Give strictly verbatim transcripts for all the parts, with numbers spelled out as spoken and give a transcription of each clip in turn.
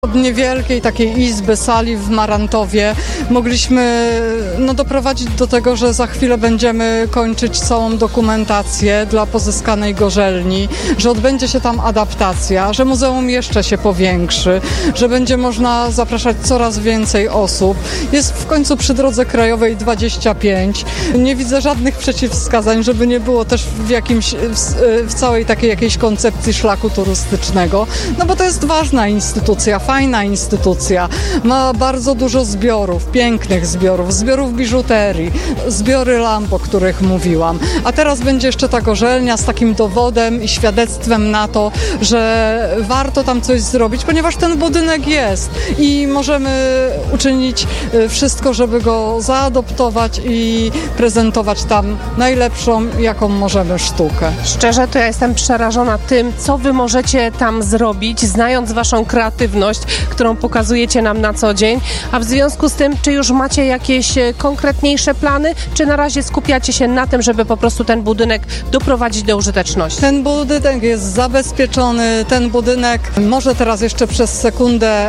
Od niewielkiej takiej izby, sali w Marantowie mogliśmy no, doprowadzić do tego, że za chwilę będziemy kończyć całą dokumentację dla pozyskanej gorzelni, że odbędzie się tam adaptacja, że muzeum jeszcze się powiększy, że będzie można zapraszać coraz więcej osób. Jest w końcu przy drodze krajowej dwadzieścia pięć. Nie widzę żadnych przeciwwskazań, żeby nie było też w jakimś, w, w całej takiej jakiejś koncepcji szlaku turystycznego, no bo to jest ważna instytucja, fajna instytucja, ma bardzo dużo zbiorów, pięknych zbiorów, zbiorów biżuterii, zbiory lamp, o których mówiłam. A teraz będzie jeszcze ta gorzelnia z takim dowodem i świadectwem na to, że warto tam coś zrobić, ponieważ ten budynek jest i możemy uczynić wszystko, żeby go zaadoptować i prezentować tam najlepszą, jaką możemy sztukę. Szczerze, to ja jestem przerażona tym, co wy możecie tam zrobić, znając waszą kreatywność, którą pokazujecie nam na co dzień, a w związku z tym, czy już macie jakieś konkretniejsze plany, czy na razie skupiacie się na tym, żeby po prostu ten budynek doprowadzić do użyteczności? Ten budynek jest zabezpieczony, ten budynek może teraz jeszcze przez sekundę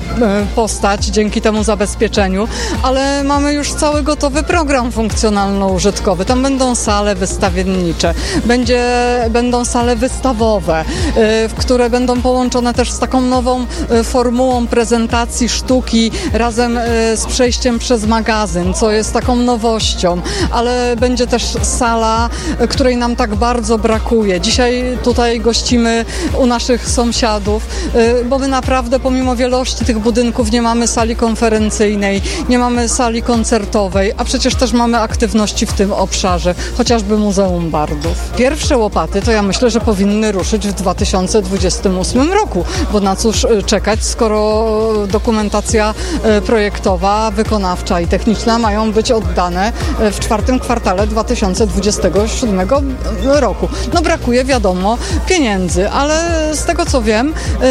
postać dzięki temu zabezpieczeniu, ale mamy już cały gotowy program funkcjonalno-użytkowy. Tam będą sale wystawiennicze, będzie, będą sale wystawowe, w które będą połączone też z taką nową formułą prezentacji sztuki razem z przejściem przez magazyn, co jest taką nowością, ale będzie też sala, której nam tak bardzo brakuje. Dzisiaj tutaj gościmy u naszych sąsiadów, bo my naprawdę pomimo wielości tych budynków nie mamy sali konferencyjnej, nie mamy sali koncertowej, a przecież też mamy aktywności w tym obszarze, chociażby Muzeum Bardów. Pierwsze łopaty to ja myślę, że powinny ruszyć w dwa tysiące dwudziestym ósmym roku, bo na cóż czekać, skoro dokumentacja projektowa, wykonawcza i techniczna mają być oddane w czwartym kwartale dwa tysiące dwudziestego siódmego roku. No brakuje, wiadomo, pieniędzy, ale z tego co wiem,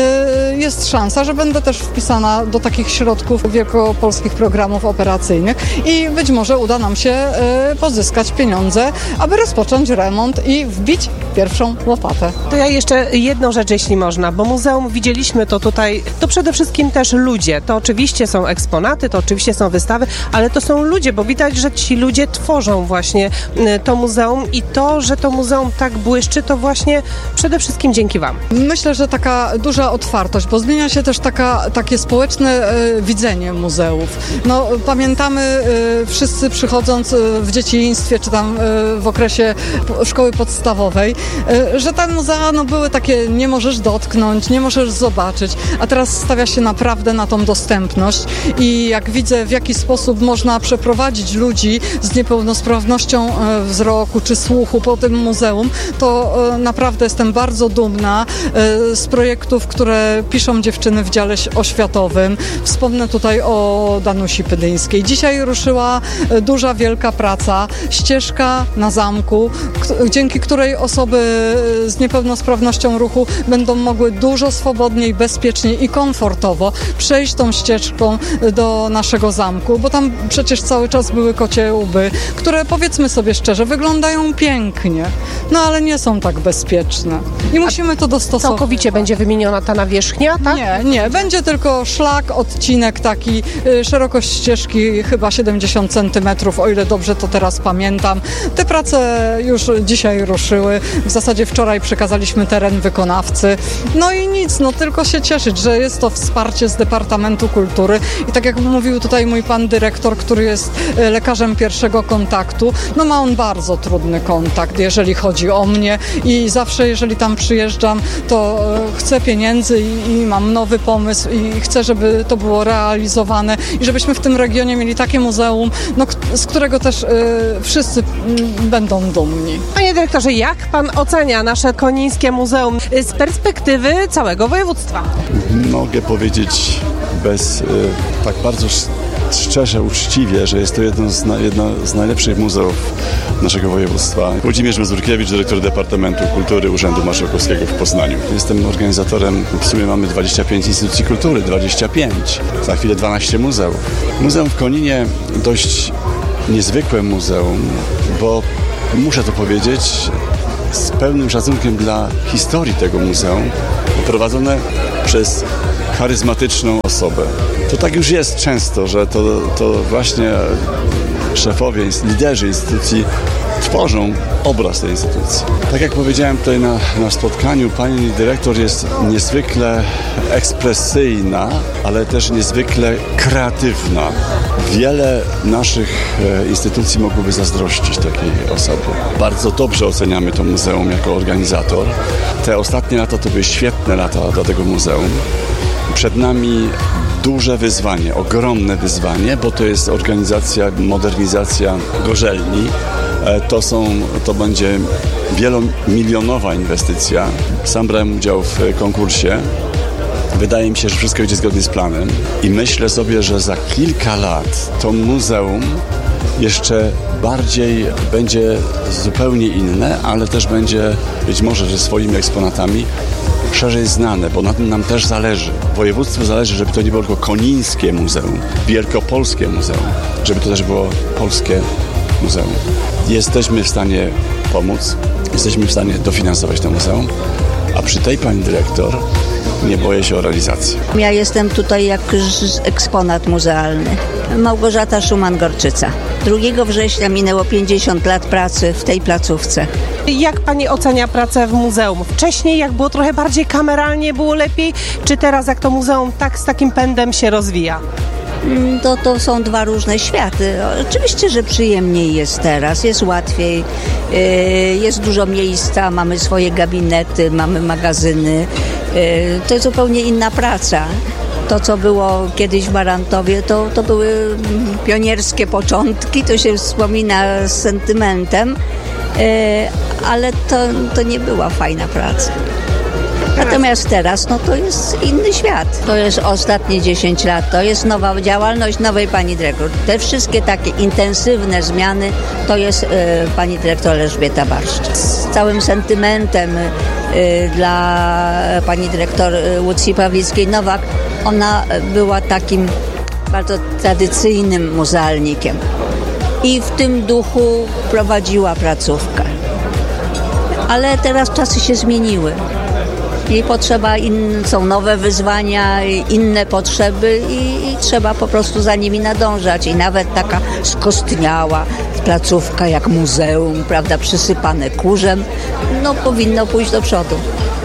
jest szansa, że będę też wpisana do takich środków wielkopolskich programów operacyjnych i być może uda nam się pozyskać pieniądze, aby rozpocząć remont i wbić pierwszą łopatę. To ja jeszcze jedną rzecz, jeśli można, bo muzeum, widzieliśmy to tutaj, to przede wszystkim też ludzie. To oczywiście są eksponaty, to oczywiście są wystawy, ale to są ludzie, bo widać, że ci ludzie tworzą właśnie to muzeum i to, że to muzeum tak błyszczy, to właśnie przede wszystkim dzięki wam. Myślę, że taka duża otwartość, bo zmienia się też taka, takie społeczne e, widzenie muzeów. No, pamiętamy e, wszyscy przychodząc w dzieciństwie, czy tam e, w okresie szkoły podstawowej, e, że te muzea no, były takie, nie możesz dotknąć, nie możesz zobaczyć, a teraz stawia się naprawdę na tą dostępność i jak widzę, w jaki sposób można przeprowadzić ludzi z niepełnosprawnością e, wzroku czy słuchu po tym muzeum, to e, naprawdę jestem bardzo dumna e, z projektów, które piszą dziewczyny w dziale oświatowym. Wspomnę tutaj o Danusi Pydyńskiej. Dzisiaj ruszyła e, duża, wielka praca, ścieżka na zamku, k- dzięki której osoby z niepełnosprawnością ruchu będą mogły dużo swobodniej, bezpieczniej i komfortowo przejść tą ścieżką do naszego zamku, bo tam przecież cały czas były kocie łby, które powiedzmy sobie szczerze, wyglądają pięknie, no ale nie są tak bezpieczne. I musimy to dostosować. Całkowicie będzie wymieniona ta nawierzchnia, tak? Nie, nie. Będzie tylko szlak, odcinek taki, y, szerokość ścieżki chyba siedemdziesiąt centymetrów, o ile dobrze to teraz pamiętam. Te prace już dzisiaj ruszyły. W zasadzie wczoraj przekazaliśmy teren wykonawcy. No i nic, no tylko się cieszyć, że jest to wsparcie z Departamentu Kultury i tak jak mówił tutaj mój pan dyrektor, który jest lekarzem pierwszego kontaktu, no ma on bardzo trudny kontakt, jeżeli chodzi o mnie i zawsze, jeżeli tam przyjeżdżam, to chcę pieniędzy i, i mam nowy pomysł i chcę, żeby to było realizowane i żebyśmy w tym regionie mieli takie muzeum, no, z którego też y, wszyscy y, będą dumni. Panie dyrektorze, jak pan ocenia nasze Konińskie Muzeum z perspektywy całego województwa? Mogę powiedzieć bez y, tak bardzo szczerze, uczciwie, że jest to jedno z, na, jedno z najlepszych muzeów naszego województwa. Włodzimierz Mazurkiewicz, dyrektor Departamentu Kultury Urzędu Marszałkowskiego w Poznaniu. Jestem organizatorem, w sumie mamy dwadzieścia pięć instytucji kultury, dwadzieścia pięć, za chwilę dwanaście muzeów. Muzeum w Koninie dość niezwykłe muzeum, bo muszę to powiedzieć, z pełnym szacunkiem dla historii tego muzeum, prowadzone przez charyzmatyczną osobę. To tak już jest często, że to, to właśnie szefowie, liderzy instytucji tworzą obraz tej instytucji. Tak jak powiedziałem tutaj na, na spotkaniu, pani dyrektor jest niezwykle ekspresyjna, ale też niezwykle kreatywna. Wiele naszych e, instytucji mogłoby zazdrościć takiej osoby. Bardzo dobrze oceniamy to muzeum jako organizator. Te ostatnie lata to były świetne lata dla tego muzeum. Przed nami duże wyzwanie, ogromne wyzwanie, bo to jest organizacja, modernizacja gorzelni. To, są, to będzie wielomilionowa inwestycja. Sam brałem udział w konkursie. Wydaje mi się, że wszystko idzie zgodnie z planem i myślę sobie, że za kilka lat to muzeum jeszcze bardziej będzie zupełnie inne, ale też będzie być może, że swoimi eksponatami szerzej znane, bo na tym nam też zależy. Województwu zależy, żeby to nie było tylko konińskie muzeum, wielkopolskie muzeum, żeby to też było polskie muzeum. Jesteśmy w stanie pomóc, jesteśmy w stanie dofinansować to muzeum, a przy tej pani dyrektor nie boję się o realizację. Ja jestem tutaj jak eksponat muzealny. Małgorzata Szuman-Gorczyca. drugiego września minęło pięćdziesiąt lat pracy w tej placówce. Jak pani ocenia pracę w muzeum? Wcześniej jak było trochę bardziej kameralnie, było lepiej? Czy teraz jak to muzeum tak z takim pędem się rozwija? To, to są dwa różne światy. Oczywiście, że przyjemniej jest teraz, jest łatwiej, jest dużo miejsca, mamy swoje gabinety, mamy magazyny. To jest zupełnie inna praca. To, co było kiedyś w Barantowie, to, to były pionierskie początki, to się wspomina z sentymentem, ale to, to nie była fajna praca. Natomiast teraz, no to jest inny świat. To jest ostatnie dziesięć lat, to jest nowa działalność nowej pani dyrektor. Te wszystkie takie intensywne zmiany to jest y, pani dyrektor Elżbieta Barszcz. Z całym sentymentem y, dla pani dyrektor Łucji Pawlickiej-Nowak, ona była takim bardzo tradycyjnym muzealnikiem i w tym duchu prowadziła placówkę. Ale teraz czasy się zmieniły. Jej potrzeba, in, są nowe wyzwania, inne potrzeby i, i trzeba po prostu za nimi nadążać. I nawet taka skostniała placówka jak muzeum, prawda, przysypane kurzem, no powinno pójść do przodu.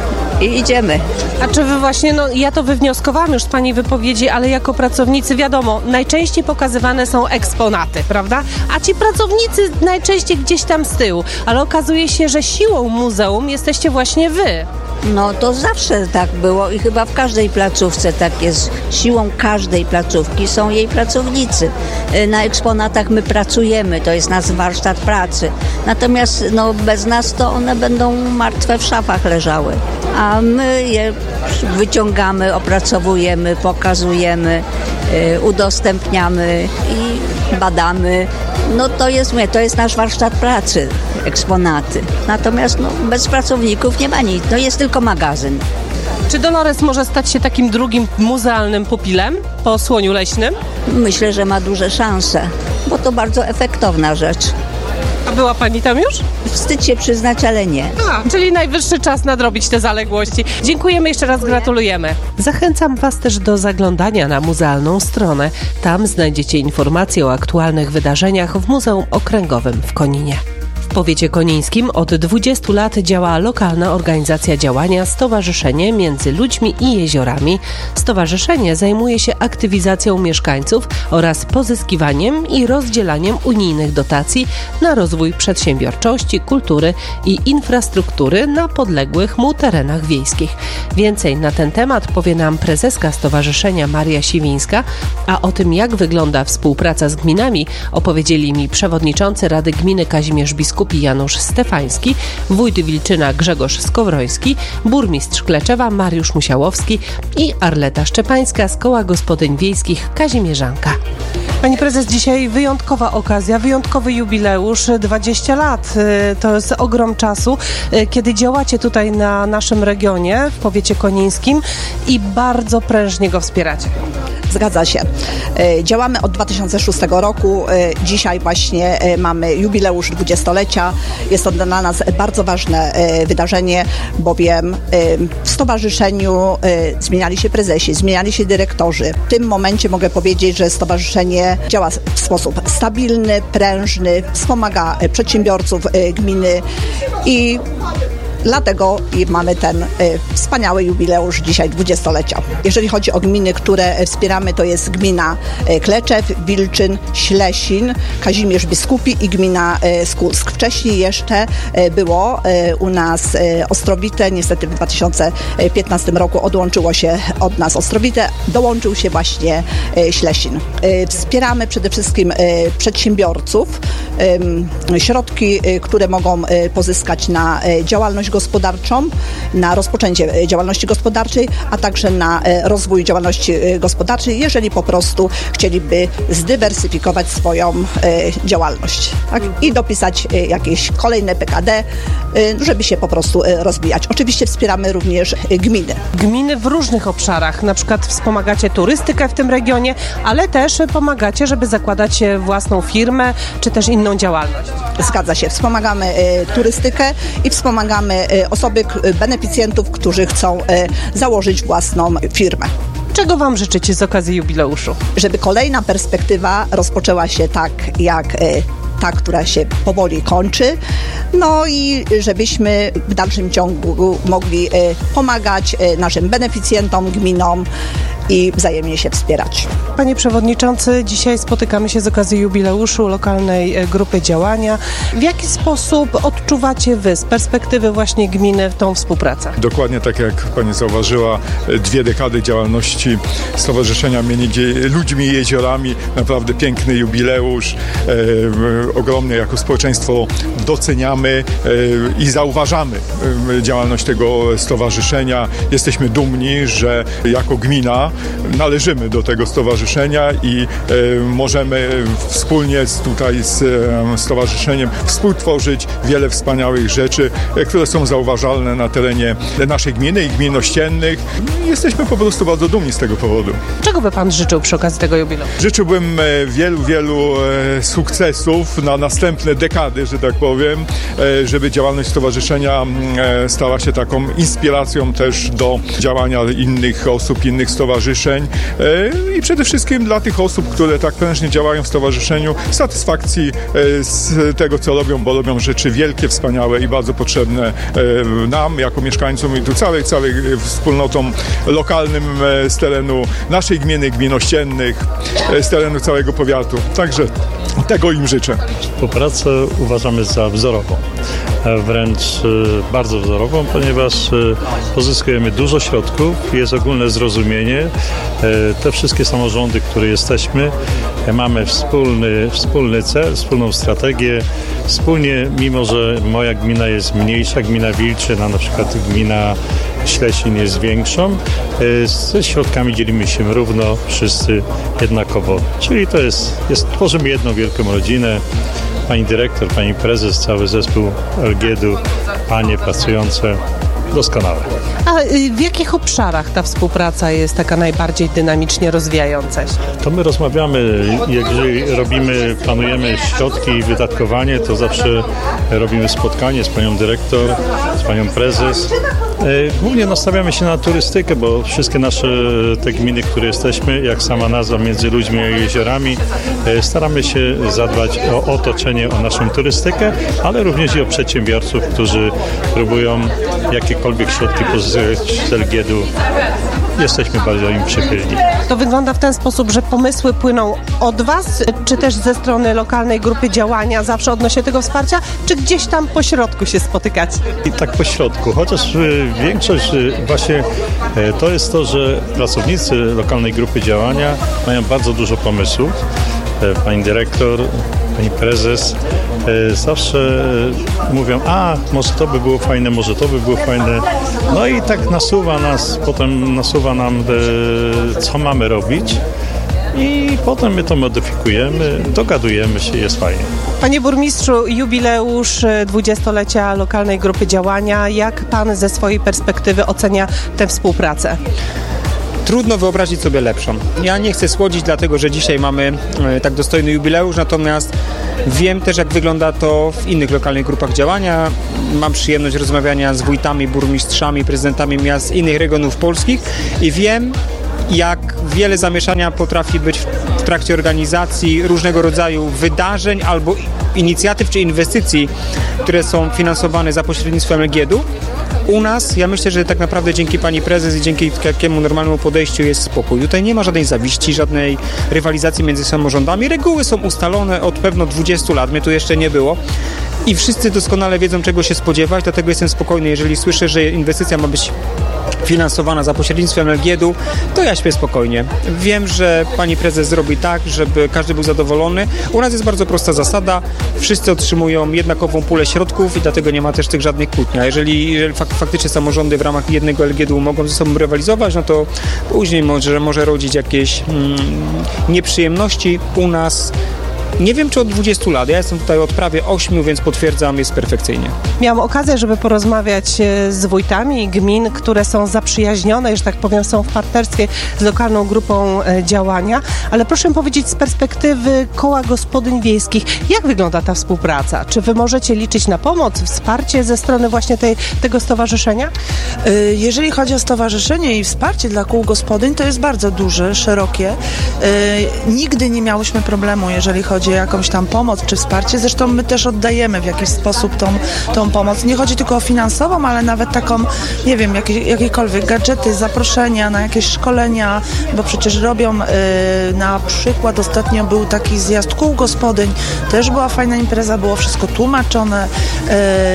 I idziemy. A czy wy właśnie, no ja to wywnioskowałam już z pani wypowiedzi, ale jako pracownicy wiadomo, najczęściej pokazywane są eksponaty, prawda? A ci pracownicy najczęściej gdzieś tam z tyłu, ale okazuje się, że siłą muzeum jesteście właśnie wy. No to zawsze tak było i chyba w każdej placówce tak jest. Siłą każdej placówki są jej pracownicy. Na eksponatach my pracujemy, to jest nasz warsztat pracy. Natomiast no, bez nas to one będą martwe w szafach leżały. A my je wyciągamy, opracowujemy, pokazujemy, yy, udostępniamy i badamy. No to jest, to jest nasz warsztat pracy, eksponaty. Natomiast no, bez pracowników nie ma nic, to jest tylko magazyn. Czy Dolores może stać się takim drugim muzealnym pupilem po Słoniu Leśnym? Myślę, że ma duże szanse, bo to bardzo efektowna rzecz. A była pani tam już? Wstyd się przyznać, ale nie. A, czyli najwyższy czas nadrobić te zaległości. Dziękujemy, jeszcze raz gratulujemy. Zachęcam Was też do zaglądania na muzealną stronę. Tam znajdziecie informacje o aktualnych wydarzeniach w Muzeum Okręgowym w Koninie. W powiecie konińskim od dwudziestu lat działa lokalna organizacja działania Stowarzyszenie Między Ludźmi i Jeziorami. Stowarzyszenie zajmuje się aktywizacją mieszkańców oraz pozyskiwaniem i rozdzielaniem unijnych dotacji na rozwój przedsiębiorczości, kultury i infrastruktury na podległych mu terenach wiejskich. Więcej na ten temat powie nam prezeska stowarzyszenia Maria Siwińska, a o tym, jak wygląda współpraca z gminami, opowiedzieli mi przewodniczący Rady Gminy Kazimierz Biskupi Janusz Stefański, wójt Wilczyna Grzegorz Skowroński, burmistrz Kleczewa Mariusz Musiałowski i Arleta Szczepańska z Koła Gospodyń Wiejskich Kazimierzanka. Pani prezes, dzisiaj wyjątkowa okazja, wyjątkowy jubileusz, dwadzieścia lat. To jest ogrom czasu, kiedy działacie tutaj na naszym regionie, w powiecie konińskim i bardzo prężnie go wspieracie. Zgadza się. Działamy od dwa tysiące szóstego roku. Dzisiaj właśnie mamy jubileusz dwudziestolecia. Jest to dla nas bardzo ważne wydarzenie, bowiem w stowarzyszeniu zmieniali się prezesi, zmieniali się dyrektorzy. W tym momencie mogę powiedzieć, że stowarzyszenie działa w sposób stabilny, prężny, wspomaga przedsiębiorców gminy i dlatego i mamy ten y, wspaniały jubileusz dzisiaj dwudziestolecia. Jeżeli chodzi o gminy, które wspieramy, to jest gmina y, Kleczew, Wilczyn, Ślesin, Kazimierz Biskupi i gmina y, Skulsk. Wcześniej jeszcze y, było y, u nas y, Ostrowite, niestety w dwa tysiące piętnastym roku odłączyło się od nas Ostrowite, dołączył się właśnie y, Ślesin. Y, wspieramy przede wszystkim y, przedsiębiorców, y, środki, y, które mogą y, pozyskać na y, działalność gospodarczą, na rozpoczęcie działalności gospodarczej, a także na rozwój działalności gospodarczej, jeżeli po prostu chcieliby zdywersyfikować swoją działalność, tak? I dopisać jakieś kolejne P K D, żeby się po prostu rozwijać. Oczywiście wspieramy również gminy. Gminy w różnych obszarach, na przykład wspomagacie turystykę w tym regionie, ale też pomagacie, żeby zakładać własną firmę, czy też inną działalność. Zgadza się. Wspomagamy turystykę i wspomagamy osoby, beneficjentów, którzy chcą założyć własną firmę. Czego Wam życzycie z okazji jubileuszu? Żeby kolejna perspektywa rozpoczęła się tak, jak ta, która się powoli kończy, no i żebyśmy w dalszym ciągu mogli pomagać naszym beneficjentom, gminom i wzajemnie się wspierać. Panie Przewodniczący, dzisiaj spotykamy się z okazji jubileuszu lokalnej grupy działania. W jaki sposób odczuwacie Wy z perspektywy właśnie gminy tą współpracę? Dokładnie tak jak Pani zauważyła, dwie dekady działalności Stowarzyszenia Między Ludźmi i Jeziorami, naprawdę piękny jubileusz. E, ogromnie jako społeczeństwo doceniamy e, i zauważamy e, działalność tego stowarzyszenia. Jesteśmy dumni, że jako gmina należymy do tego stowarzyszenia i e, możemy wspólnie z, tutaj z e, stowarzyszeniem współtworzyć wiele wspaniałych rzeczy, e, które są zauważalne na terenie naszej gminy i gmin ościennych. Jesteśmy po prostu bardzo dumni z tego powodu. Czego by Pan życzył przy okazji tego jubileuszu? Życzyłbym e, wielu, wielu e, sukcesów na następne dekady, że tak powiem, e, żeby działalność stowarzyszenia e, stała się taką inspiracją też do działania innych osób, innych stowarzyszeń i przede wszystkim dla tych osób, które tak prężnie działają w stowarzyszeniu, satysfakcji z tego, co robią, bo robią rzeczy wielkie, wspaniałe i bardzo potrzebne nam, jako mieszkańcom i tu całej, całej wspólnotom lokalnym z terenu naszej gminy, gmin ościennych, z terenu całego powiatu. Także tego im życzę. Współpracę uważamy za wzorową, wręcz bardzo wzorową, ponieważ pozyskujemy dużo środków, jest ogólne zrozumienie. Te wszystkie samorządy, które jesteśmy, mamy wspólny, wspólny cel, wspólną strategię. Wspólnie, mimo że moja gmina jest mniejsza, gmina Wilczyn, a na przykład gmina Ślesin jest większą, ze środkami dzielimy się równo, wszyscy jednakowo. Czyli to jest, jest tworzymy jedną wielką rodzinę. Pani dyrektor, pani prezes, cały zespół L G D u, panie pracujące, doskonale. A w jakich obszarach ta współpraca jest taka najbardziej dynamicznie rozwijająca się? To my rozmawiamy, jeżeli robimy, planujemy środki i wydatkowanie, to zawsze robimy spotkanie z panią dyrektor, z panią prezes. Głównie nastawiamy się na turystykę, bo wszystkie nasze te gminy, które jesteśmy, jak sama nazwa, Między Ludźmi a Jeziorami, staramy się zadbać o otoczenie, o naszą turystykę, ale również i o przedsiębiorców, którzy próbują jakiekolwiek środki pozyskać z L G D u. Jesteśmy bardzo im przychylni. To wygląda w ten sposób, że pomysły płyną od Was, czy też ze strony lokalnej grupy działania zawsze odnośnie tego wsparcia, czy gdzieś tam po środku się spotykacie? I tak po środku, chociaż większość właśnie to jest to, że pracownicy lokalnej grupy działania mają bardzo dużo pomysłów. Pani dyrektor, pani prezes zawsze mówią, a może to by było fajne, może to by było fajne. No i tak nasuwa nas, potem nasuwa nam, co mamy robić. I potem my to modyfikujemy, dogadujemy się, jest fajnie. Panie burmistrzu, jubileusz dwudziestolecia lokalnej grupy działania. Jak Pan ze swojej perspektywy ocenia tę współpracę? trudno wyobrazić sobie lepszą. Ja nie chcę słodzić, dlatego że dzisiaj mamy e, tak dostojny jubileusz, natomiast wiem też, jak wygląda to w innych lokalnych grupach działania. Mam przyjemność rozmawiania z wójtami, burmistrzami, prezydentami miast innych regionów polskich i wiem, jak wiele zamieszania potrafi być w trakcie organizacji różnego rodzaju wydarzeń albo inicjatyw czy inwestycji, które są finansowane za pośrednictwem L G D u. U nas, ja myślę, że tak naprawdę dzięki pani prezes i dzięki takiemu normalnemu podejściu jest spokój. Tutaj nie ma żadnej zawiści, żadnej rywalizacji między samorządami. Reguły są ustalone od pewno dwudziestu lat, mnie tu jeszcze nie było. I wszyscy doskonale wiedzą, czego się spodziewać, dlatego jestem spokojny. Jeżeli słyszę, że inwestycja ma być finansowana za pośrednictwem L G D u, to ja śpię spokojnie. Wiem, że pani prezes zrobi tak, żeby każdy był zadowolony. U nas jest bardzo prosta zasada. Wszyscy otrzymują jednakową pulę środków i dlatego nie ma też tych żadnych kłótni. A jeżeli, jeżeli fak, faktycznie samorządy w ramach jednego L G D u mogą ze sobą rywalizować, no to później może, może rodzić jakieś mm, nieprzyjemności. U nas nie wiem, czy od dwudziestu lat. Ja jestem tutaj od prawie ośmiu, więc potwierdzam, jest perfekcyjnie. Miałam okazję, żeby porozmawiać z wójtami gmin, które są zaprzyjaźnione, że tak powiem, są w partnerstwie z lokalną grupą działania, ale proszę mi powiedzieć z perspektywy koła gospodyń wiejskich, jak wygląda ta współpraca? Czy wy możecie liczyć na pomoc, wsparcie ze strony właśnie tej, tego stowarzyszenia? Jeżeli chodzi o stowarzyszenie i wsparcie dla kół gospodyń, to jest bardzo duże, szerokie. Nigdy nie miałyśmy problemu, jeżeli chodzi o jakąś tam pomoc czy wsparcie. Zresztą my też oddajemy w jakiś sposób tą, tą pomoc. Nie chodzi tylko o finansową, ale nawet taką, nie wiem, jakieś, jakiekolwiek gadżety, zaproszenia na jakieś szkolenia, bo przecież robią yy, na przykład ostatnio był taki zjazd kół gospodyń, też była fajna impreza, było wszystko tłumaczone, yy,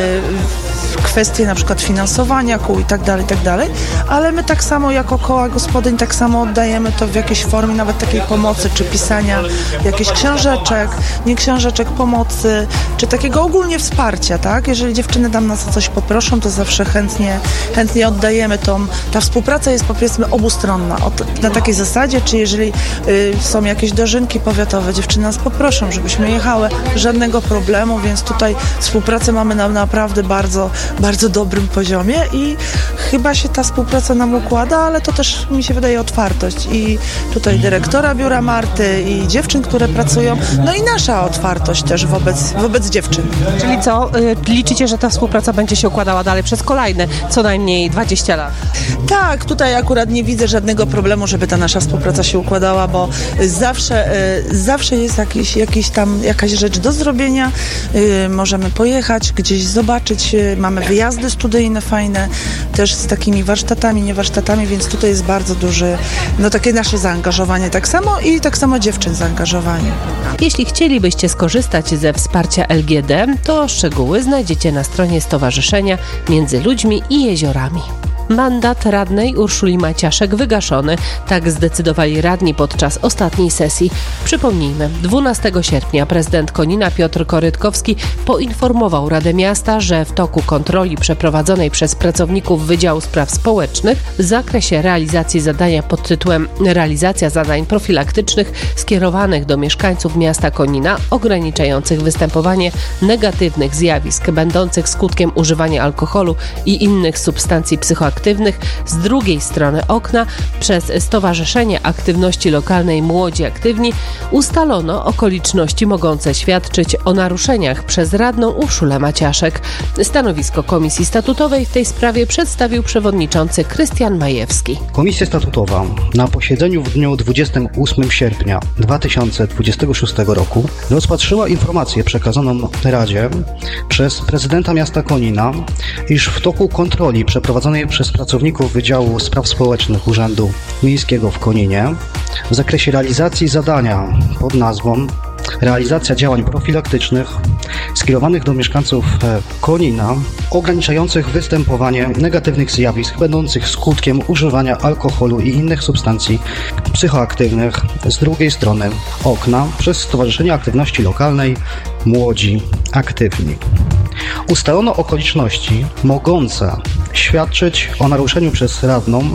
kwestie na przykład finansowania kół i tak dalej, i tak dalej, ale my tak samo jako koła gospodyń tak samo oddajemy to w jakiejś formie nawet takiej pomocy, czy pisania jakichś książeczek, nie książeczek pomocy, czy takiego ogólnie wsparcia, tak? Jeżeli dziewczyny tam nas o coś poproszą, to zawsze chętnie, chętnie oddajemy tą, ta współpraca jest powiedzmy obustronna, Od, na takiej zasadzie, czy jeżeli y, są jakieś dożynki powiatowe, dziewczyny nas poproszą, żebyśmy jechały, żadnego problemu, więc tutaj współpracę mamy na naprawdę bardzo bardzo dobrym poziomie i chyba się ta współpraca nam układa, ale to też mi się wydaje otwartość i tutaj dyrektora biura Marty i dziewczyn, które pracują, no i nasza otwartość też wobec, wobec dziewczyn. Czyli co, y, liczycie, że ta współpraca będzie się układała dalej przez kolejne co najmniej dwadzieścia lat? Tak, tutaj akurat nie widzę żadnego problemu, żeby ta nasza współpraca się układała, bo zawsze, y, zawsze jest jakiś, jakiś tam jakaś rzecz do zrobienia, y, możemy pojechać, gdzieś zobaczyć, y, mamy wyjazdy studyjne fajne, też z takimi warsztatami, nie warsztatami, więc tutaj jest bardzo duże, no takie nasze zaangażowanie tak samo i tak samo dziewczyn zaangażowanie. Jeśli chcielibyście skorzystać ze wsparcia L G D, to szczegóły znajdziecie na stronie Stowarzyszenia Między Ludźmi i Jeziorami. Mandat radnej Urszuli Maciaszek wygaszony. Tak zdecydowali radni podczas ostatniej sesji. Przypomnijmy, dwunastego sierpnia prezydent Konina Piotr Korytkowski poinformował Radę Miasta, że w toku kontroli przeprowadzonej przez pracowników Wydziału Spraw Społecznych w zakresie realizacji zadania pod tytułem Realizacja zadań profilaktycznych skierowanych do mieszkańców miasta Konina ograniczających występowanie negatywnych zjawisk będących skutkiem używania alkoholu i innych substancji psychoaktywnych z drugiej strony okna przez Stowarzyszenie Aktywności Lokalnej Młodzi Aktywni ustalono okoliczności mogące świadczyć o naruszeniach przez radną Urszulę Maciaszek. Stanowisko Komisji Statutowej w tej sprawie przedstawił przewodniczący Krystian Majewski. Komisja Statutowa na posiedzeniu w dniu dwudziestego ósmego sierpnia dwa tysiące dwudziestego szóstego roku rozpatrzyła informację przekazaną Radzie przez prezydenta miasta Konina, iż w toku kontroli przeprowadzonej przez pracowników Wydziału Spraw Społecznych Urzędu Miejskiego w Koninie w zakresie realizacji zadania pod nazwą Realizacja działań profilaktycznych skierowanych do mieszkańców Konina ograniczających występowanie negatywnych zjawisk będących skutkiem używania alkoholu i innych substancji psychoaktywnych z drugiej strony okna przez Stowarzyszenie Aktywności Lokalnej młodzi, aktywni. Ustalono okoliczności mogące świadczyć o naruszeniu przez radną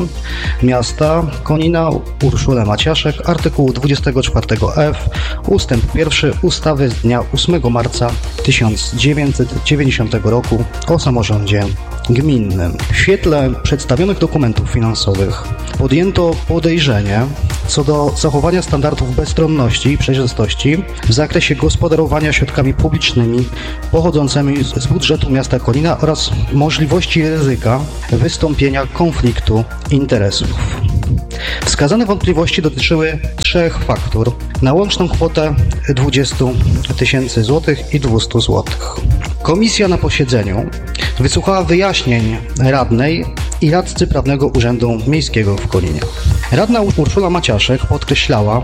miasta Konina Urszulę Maciaszek artykułu dwudziestego czwartego F ustęp pierwszy ustawy z dnia ósmego marca tysiąc dziewięćset dziewięćdziesiątego roku o samorządzie gminnym. W świetle przedstawionych dokumentów finansowych podjęto podejrzenie co do zachowania standardów bezstronności i przejrzystości w zakresie gospodarowania środkami publicznymi pochodzącymi z budżetu miasta Konina oraz możliwości ryzyka wystąpienia konfliktu interesów. Wskazane wątpliwości dotyczyły trzech faktur na łączną kwotę dwadzieścia tysięcy złotych i dwieście złotych. Komisja na posiedzeniu wysłuchała wyjaśnień radnej i radcy prawnego Urzędu Miejskiego w Koninie. Radna Urszula Maciaszek podkreślała,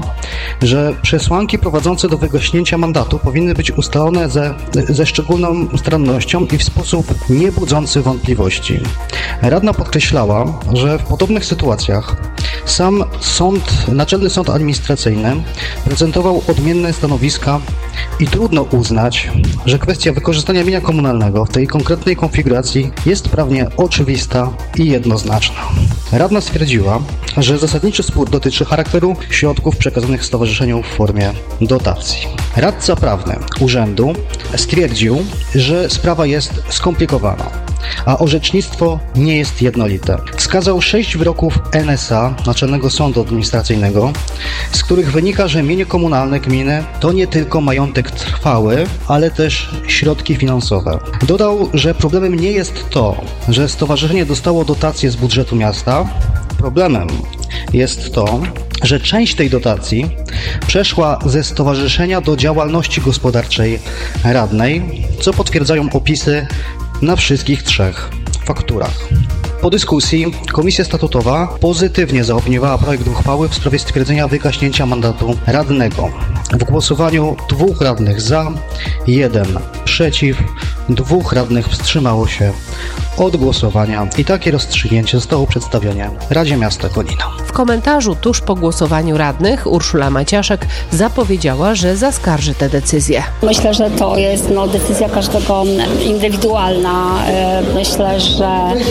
że przesłanki prowadzące do wygaśnięcia mandatu powinny być ustalone ze, ze szczególną starannością i w sposób niebudzący wątpliwości. Radna podkreślała, że w podobnych sytuacjach sam sąd, Naczelny Sąd Administracyjny prezentował odmienne stanowiska i trudno uznać, że kwestia wykorzystania mienia komunalnego w tej konkretnej konfiguracji jest prawnie oczywista i jednoznaczna. Radna stwierdziła, że zasadniczy spór dotyczy charakteru środków przekazanych stowarzyszeniu w formie dotacji. Radca prawny urzędu stwierdził, że sprawa jest skomplikowana, a orzecznictwo nie jest jednolite. Wskazał sześć wyroków N S A, Naczelnego Sądu Administracyjnego, z których wynika, że mienie komunalne gminy to nie tylko majątek trwały, ale też środki finansowe. Dodał, że problemem nie jest to, że stowarzyszenie dostało dotację z budżetu miasta. Problemem jest to, że część tej dotacji przeszła ze stowarzyszenia do działalności gospodarczej radnej, co potwierdzają opisy na wszystkich trzech fakturach. Po dyskusji Komisja Statutowa pozytywnie zaopiniowała projekt uchwały w sprawie stwierdzenia wygaśnięcia mandatu radnego. W głosowaniu dwóch radnych za, jeden przeciw, dwóch radnych wstrzymało się od głosowania i takie rozstrzygnięcie zostało przedstawione Radzie Miasta Konina. W komentarzu tuż po głosowaniu radnych Urszula Maciaszek zapowiedziała, że zaskarży tę decyzję. Myślę, że to jest no, decyzja każdego indywidualna. Myślę, że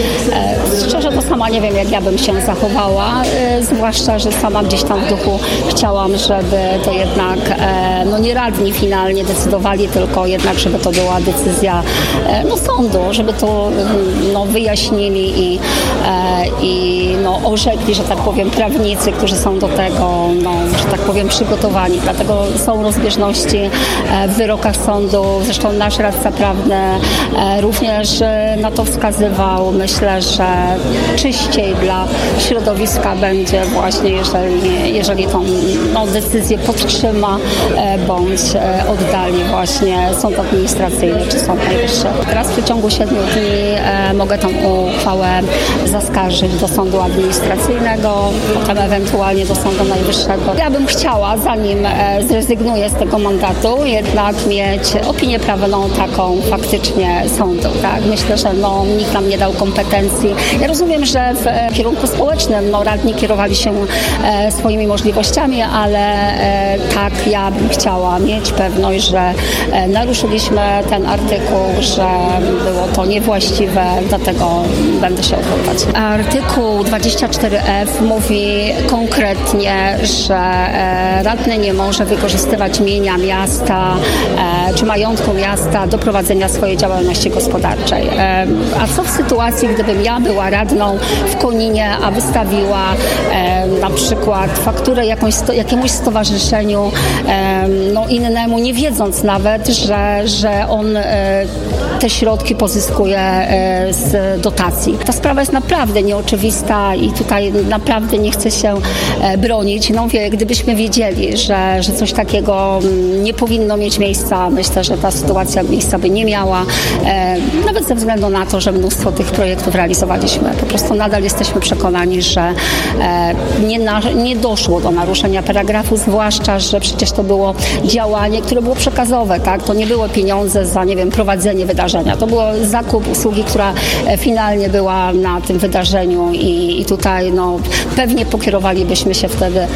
szczerze to sama nie wiem, jak ja bym się zachowała, zwłaszcza, że sama gdzieś tam w duchu chciałam, żeby to jednak no, nie radni finalnie decydowali, tylko jednak, żeby to była decyzja no, sądu, żeby to no, wyjaśnili i, i no, orzekli, że tak powiem, prawnicy, którzy są do tego, no, że tak powiem, przygotowani. Dlatego są rozbieżności w wyrokach sądu. Zresztą nasz radca prawny również na to wskazywał. Myślę, że czyściej dla środowiska będzie właśnie, jeżeli, jeżeli tą no, decyzję podtrzyma bądź oddali właśnie sąd administracyjny czy sąd najwyższy. Raz w przeciągu siedmiu dni mogę tą uchwałę zaskarżyć do sądu administracyjnego, potem ewentualnie do sądu najwyższego. Ja bym chciała, zanim zrezygnuję z tego mandatu, jednak mieć opinię prawną taką faktycznie sądu. Tak? Myślę, że no, nikt nam nie dał kompetencji. Ja rozumiem, że w kierunku społecznym no, radni kierowali się e, swoimi możliwościami, ale e, tak ja bym chciała mieć pewność, że e, naruszyliśmy ten artykuł, że było to niewłaściwe, dlatego będę się odwoływać. Artykuł dwadzieścia cztery F mówi konkretnie, że e, radny nie może wykorzystywać mienia miasta e, czy majątku miasta do prowadzenia swojej działalności gospodarczej. E, a co w sytuacji, gdybym ja była radną w Koninie, a wystawiła e, na przykład fakturę jakąś, jakiemuś stowarzyszeniu e, no innemu, nie wiedząc nawet, że, że on e, te środki pozyskuje e, z dotacji. Ta sprawa jest naprawdę nieoczywista i tutaj naprawdę nie chcę się e, bronić. No wie, gdybyśmy wiedzieli, że, że coś takiego nie powinno mieć miejsca, myślę, że ta sytuacja miejsca by nie miała, e, nawet ze względu na to, że mnóstwo tych projektów realizowaliśmy. Po prostu nadal jesteśmy przekonani, że e, nie, na, nie doszło do naruszenia paragrafu, zwłaszcza, że przecież to było działanie, które było przekazowe, tak? To nie było pieniądze za, nie wiem, prowadzenie prowadzenie wydarzenia. To było zakup usługi, która finalnie była na tym wydarzeniu i, i tutaj no, pewnie pokierowalibyśmy się wtedy e,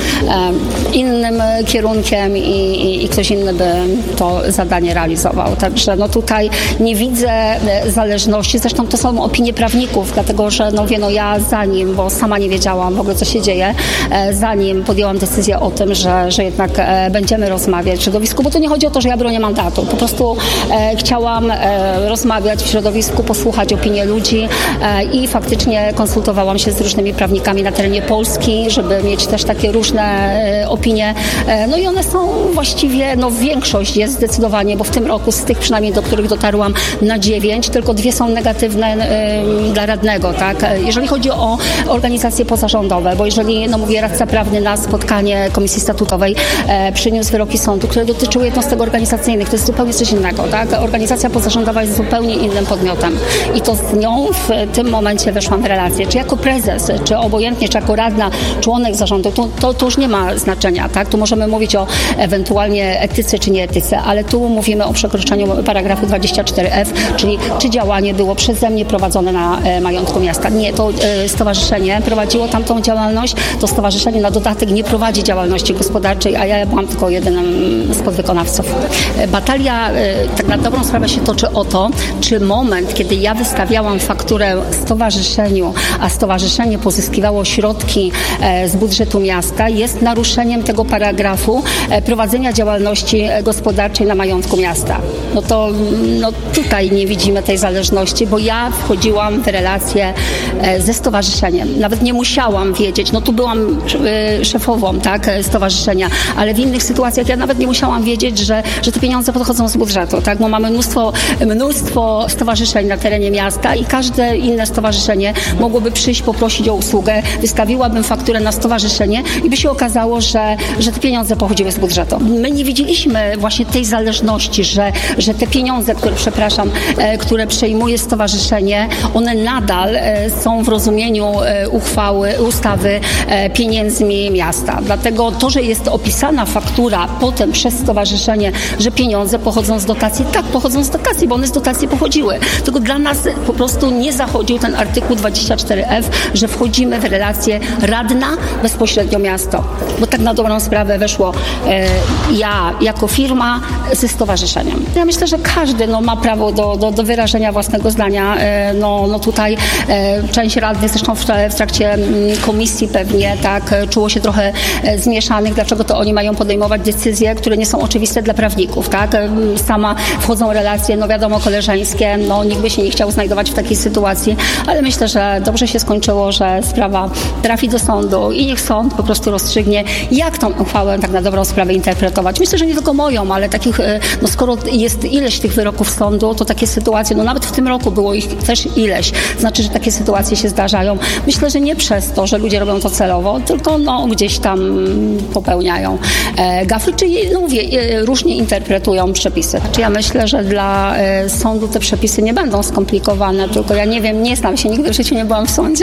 innym kierunkiem i, i, i ktoś inny by to zadanie realizował. Także no, tutaj nie widzę zależności. Zresztą to są opinie prawników, dlatego że no, wie, no, ja zanim, bo sama nie wiedziałam w ogóle, co się dzieje, e, zanim podjęłam decyzję o tym, że, że jednak e, będziemy rozmawiać w środowisku, bo to nie chodzi o to, że ja bronię mandatu. Po prostu e, chciałam e, rozmawiać w środowisku, posłuchać opinii ludzi e, i faktycznie konsultowałam się z różnymi prawnikami na terenie Polski, żeby mieć też takie różne e, opinie. E, no i one są właściwie, no większość jest zdecydowanie, bo w tym roku z tych przynajmniej, do których dotarłam na dziewięć, tylko dwie są negatywne e, dla radnego, tak? Jeżeli chodzi o organizacje pozarządowe, bo jeżeli, no mówię, radca prawny na spotkanie Komisji Statutowej e, przyniósł wyroki sądu, które dotyczyły jednostek organizacyjnych, to jest zupełnie coś innego, tak? Organizacja pozarządowa jest zupełnie innym podmiotem i to z nią w tym momencie weszłam w relację. Czy jako prezes, czy obojętnie, czy jako radna, członek zarządu, to, to, to już nie ma znaczenia, tak? Tu możemy mówić o ewentualnie etyce, czy nie etyce, ale tu mówimy o przekroczeniu paragrafu dwadzieścia cztery F, czyli czy działanie było przeze mnie prowadzone na e, majątku miasta. Nie, to e, stowarzyszenie prowadziło tamtą działalność, to stowarzyszenie na dodatek nie prowadzi działalności gospodarczej, a ja byłam tylko jedynym z podwykonawców. E, batalia e, tak na dobrą sprawę się toczy o to, czy moment, kiedy ja wystawiałam fakturę stowarzyszeniu, a stowarzyszenie pozyskiwało środki e, z budżetu miasta, jest naruszeniem tego paragrafu e, prowadzenia działalności gospodarczej na majątku miasta. No to no tutaj nie widzimy tej zależności, bo ja wchodziłam w relacje e, ze stowarzyszeniem. Nawet nie musiałam wiedzieć, no tu byłam e, szefową, tak, stowarzyszenia, ale w innych sytuacjach ja nawet nie musiałam wiedzieć, że, że te pieniądze pochodzą z budżetu, tak, bo mamy mnóstwo, mnóstwo stowarzyszeń na terenie miasta i każde inne stowarzyszenie mogłoby przyjść, poprosić o usługę, wystawiłabym fakturę na stowarzyszenie i by się okazało, że, że te pieniądze pochodziły z budżetu. My nie widzieliśmy właśnie tej zależności, że, że te pieniądze, które, przepraszam, e, które przejmuje stowarzyszenie, one nadal e, są w rozumieniu e, uchwały, ustawy e, pieniędzmi miasta. Dlatego to, że jest opisana faktura potem przez stowarzyszenie, że pieniądze pochodzą z dotacji, tak, pochodzą z dotacji, bo one z dotacji pochodziły. Tylko dla nas po prostu nie zachodził ten artykuł dwadzieścia cztery F, że wchodzimy w relację radna, bezpośrednio miasto. Bo tak na dobrą sprawę weszło e, ja jako firma ze stowarzyszeniem. Ja myślę, że każdy no, ma prawo do, do, do wyrażenia własnego zdania. E, no, no tutaj e, część radnych, zresztą w, w trakcie m, komisji pewnie tak czuło się trochę e, zmieszanych, dlaczego to oni mają podejmować decyzje, które nie są oczywiste dla prawników, tak? E, sama wchodzą relacje, no wiadomo, koleżeńskie, no nikt by się nie chciał znajdować w takiej sytuacji, ale myślę, że dobrze się skończyło, że sprawa trafi do sądu i niech sąd po prostu rozstrzygnie, jak tą uchwałę tak na dobrą sprawę interpretować. Myślę, że nie tylko moją, ale takich, no skoro jest ileś tych wyroków sądu, to takie sytuacje, no nawet w tym roku było ich też ileś. Znaczy, że takie sytuacje się zdarzają. Myślę, że nie przez to, że ludzie robią to celowo, tylko no gdzieś tam popełniają e, gafy, czyli no mówię, e, różnie interpretują przepisy. Znaczy ja myślę, że dla e, sądu te przepisy nie będą skomplikowane, tylko ja nie wiem, nie znam się, nigdy w życiu nie byłam w sądzie,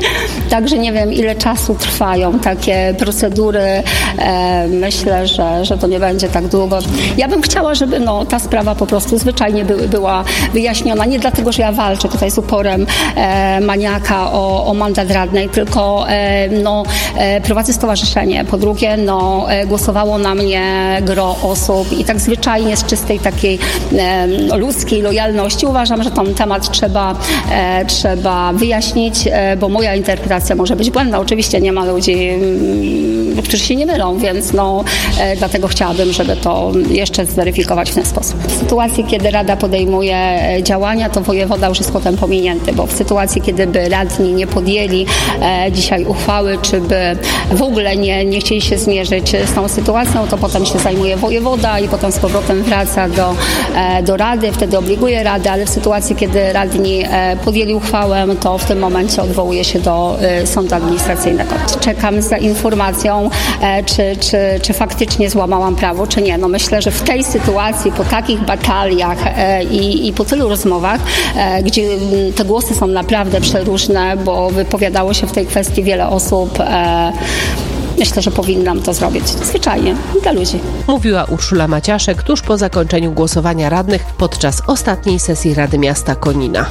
także nie wiem, ile czasu trwają takie procedury. E, myślę, że, że to nie będzie tak długo. Ja bym chciała, żeby no, ta sprawa po prostu zwyczajnie by, była wyjaśniona. Nie dlatego, że ja walczę tutaj z uporem e, maniaka o, o mandat radnej, tylko e, no, e, prowadzę stowarzyszenie. Po drugie, no, e, głosowało na mnie gro osób i tak zwyczajnie z czystej takiej e, ludzkiej lojalności uważam, że ten temat trzeba, e, trzeba wyjaśnić, e, bo moja interpretacja może być błędna. Oczywiście nie ma ludzi, m, którzy się nie mylą, więc no, e, dlatego chciałabym, żeby to jeszcze zweryfikować w ten sposób. W sytuacji, kiedy Rada podejmuje działania, to wojewoda już jest potem pominięty, bo w sytuacji, kiedy by radni nie podjęli e, dzisiaj uchwały, czy by w ogóle nie, nie chcieli się zmierzyć z tą sytuacją, to potem się zajmuje wojewoda i potem z powrotem wraca do, e, do Rady, wtedy obliguje Radę, ale w sytuacji, kiedy radni e, podjęli uchwałę, to w tym momencie odwołuje się do e, sądu administracyjnego. Czekam za informacją, e, czy, czy, czy faktycznie złamałam prawo, czy nie. No myślę, że w tej sytuacji, po takich bataliach e, i, i po tylu rozmowach, e, gdzie te głosy są naprawdę przeróżne, bo wypowiadało się w tej kwestii wiele osób, e, myślę, że powinnam to zrobić. Zwyczajnie, dla ludzi. Mówiła Urszula Maciaszek tuż po zakończeniu głosowania radnych podczas ostatniej sesji Rady Miasta Konina.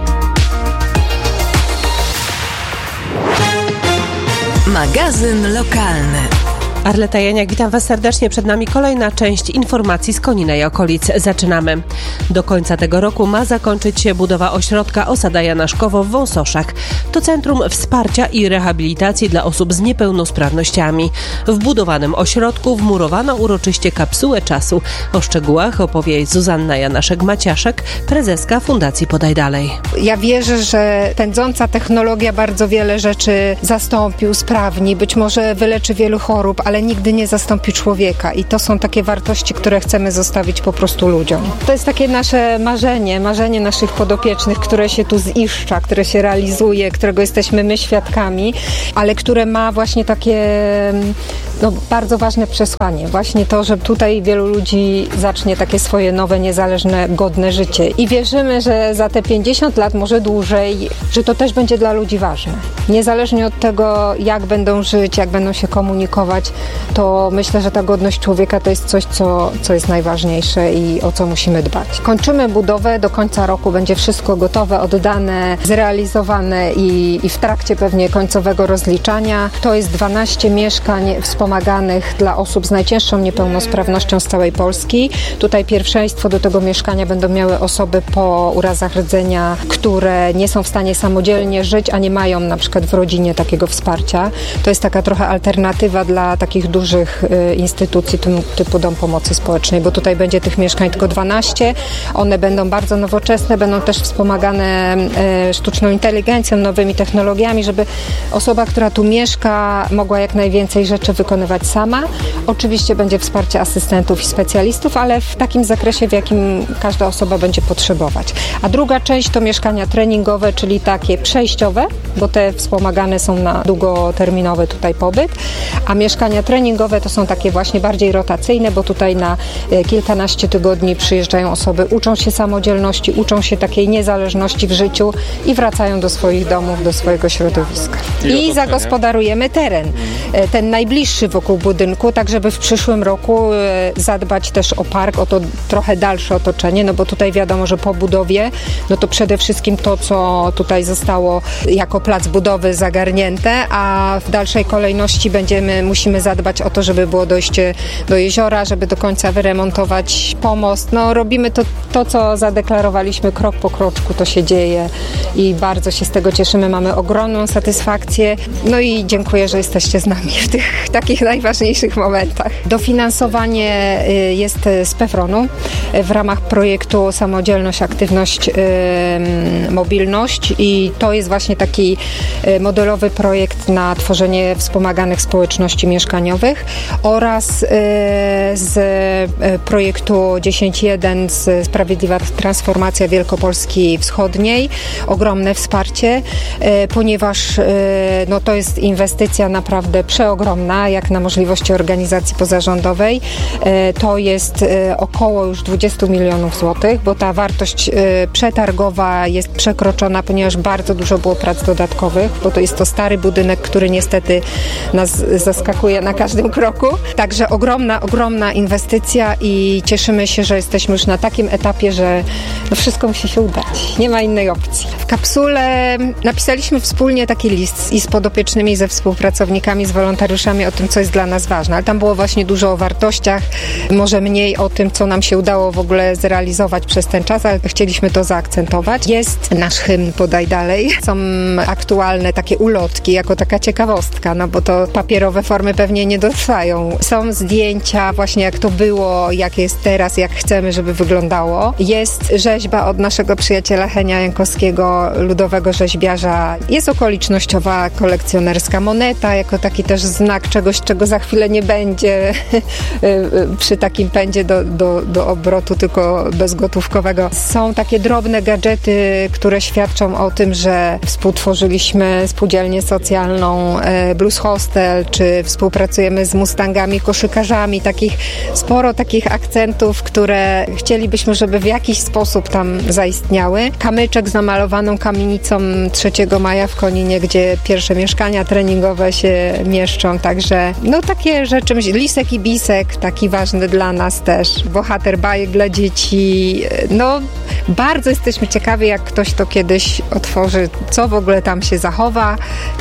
Magazyn lokalny. Arleta Janiak, witam Was serdecznie. Przed nami kolejna część informacji z Konina i okolic. Zaczynamy. Do końca tego roku ma zakończyć się budowa ośrodka Osada Janaszkowo w Wąsoszach. To centrum wsparcia i rehabilitacji dla osób z niepełnosprawnościami. W budowanym ośrodku wmurowano uroczyście kapsułę czasu. O szczegółach opowie Zuzanna Janaszek-Maciaszek, prezeska Fundacji Podaj Dalej. Ja wierzę, że pędząca technologia bardzo wiele rzeczy zastąpi, usprawni, być może wyleczy wielu chorób, ale nigdy nie zastąpi człowieka i to są takie wartości, które chcemy zostawić po prostu ludziom. To jest takie nasze marzenie, marzenie naszych podopiecznych, które się tu ziszcza, które się realizuje, którego jesteśmy my świadkami, ale które ma właśnie takie no, bardzo ważne przesłanie. Właśnie to, że tutaj wielu ludzi zacznie takie swoje nowe, niezależne, godne życie i wierzymy, że za te pięćdziesiąt lat, może dłużej, że to też będzie dla ludzi ważne. Niezależnie od tego, jak będą żyć, jak będą się komunikować, to myślę, że ta godność człowieka to jest coś, co, co jest najważniejsze i o co musimy dbać. Kończymy budowę, do końca roku będzie wszystko gotowe, oddane, zrealizowane i, i w trakcie pewnie końcowego rozliczania. To jest dwanaście mieszkań wspomaganych dla osób z najcięższą niepełnosprawnością z całej Polski. Tutaj pierwszeństwo do tego mieszkania będą miały osoby po urazach rdzenia, które nie są w stanie samodzielnie żyć, a nie mają na przykład w rodzinie takiego wsparcia. To jest taka trochę alternatywa dla takich dużych y, instytucji typu Dom Pomocy Społecznej, bo tutaj będzie tych mieszkań tylko dwanaście. One będą bardzo nowoczesne, będą też wspomagane y, sztuczną inteligencją, nowymi technologiami, żeby osoba, która tu mieszka, mogła jak najwięcej rzeczy wykonywać sama. Oczywiście będzie wsparcie asystentów i specjalistów, ale w takim zakresie, w jakim każda osoba będzie potrzebować. A druga część to mieszkania treningowe, czyli takie przejściowe, bo te wspomagane są na długoterminowy tutaj pobyt, a mieszkania treningowe to są takie właśnie bardziej rotacyjne, bo tutaj na kilkanaście tygodni przyjeżdżają osoby, uczą się samodzielności, uczą się takiej niezależności w życiu i wracają do swoich domów, do swojego środowiska. I, I zagospodarujemy teren, ten najbliższy wokół budynku, tak żeby w przyszłym roku zadbać też o park, o to trochę dalsze otoczenie, no bo tutaj wiadomo, że po budowie, no to przede wszystkim to, co tutaj zostało jako plac budowy zagarnięte, a w dalszej kolejności będziemy, musimy zadbać o to, żeby było dojście do jeziora, żeby do końca wyremontować pomost. No robimy to, to co zadeklarowaliśmy krok po kroczku, to się dzieje i bardzo się z tego cieszymy, mamy ogromną satysfakcję. No i dziękuję, że jesteście z nami w tych takich najważniejszych momentach. Dofinansowanie jest z PEFRON-u w ramach projektu Samodzielność, Aktywność, Mobilność i to jest właśnie taki modelowy projekt na tworzenie wspomaganych społeczności mieszkaniowych oraz z projektu dziesięć jeden z Sprawiedliwa Transformacja Wielkopolski Wschodniej. Ogromne wsparcie, ponieważ no, to jest inwestycja naprawdę przeogromna, jak na możliwości organizacji pozarządowej. To jest około już dwadzieścia milionów złotych, bo ta wartość przetargowa jest przekroczona, ponieważ bardzo dużo było prac dodatkowych, bo to jest to stary budynek, który niestety nas zaskakuje na każdym kroku. Także ogromna, ogromna inwestycja i cieszymy się, że jesteśmy już na takim etapie, że no wszystko musi się udać. Nie ma innej opcji. W kapsule napisaliśmy wspólnie taki list i z podopiecznymi, i ze współpracownikami, z wolontariuszami o tym, co jest dla nas ważne. Ale tam było właśnie dużo o wartościach, może mniej o tym, co nam się udało w ogóle zrealizować przez ten czas, ale chcieliśmy to zaakcentować. Jest nasz hymn Podaj Dalej. Są aktualne takie ulotki, jako taka ciekawostka, no bo to papierowe formy pewnie nie dotrwają. Są zdjęcia właśnie jak to było, jak jest teraz, jak chcemy, żeby wyglądało. Jest rzeźba od naszego przyjaciela Henia Jankowskiego, ludowego rzeźbiarza. Jest okolicznościowa kolekcjonerska moneta, jako taki też znak czegoś, czego za chwilę nie będzie przy takim pędzie do, do, do obrotu, tylko bezgotówkowego. Są takie drobne gadżety, które świadczą o tym, że współtworzyliśmy spółdzielnię socjalną Blues Hostel, czy współpracujemy pracujemy z mustangami, koszykarzami, takich sporo takich akcentów, które chcielibyśmy, żeby w jakiś sposób tam zaistniały. Kamyczek z namalowaną kamienicą trzeciego maja w Koninie, gdzie pierwsze mieszkania treningowe się mieszczą, także no takie rzeczy, Lisek i Bisek, taki ważny dla nas też, bohater bajek dla dzieci, no bardzo jesteśmy ciekawi, jak ktoś to kiedyś otworzy, co w ogóle tam się zachowa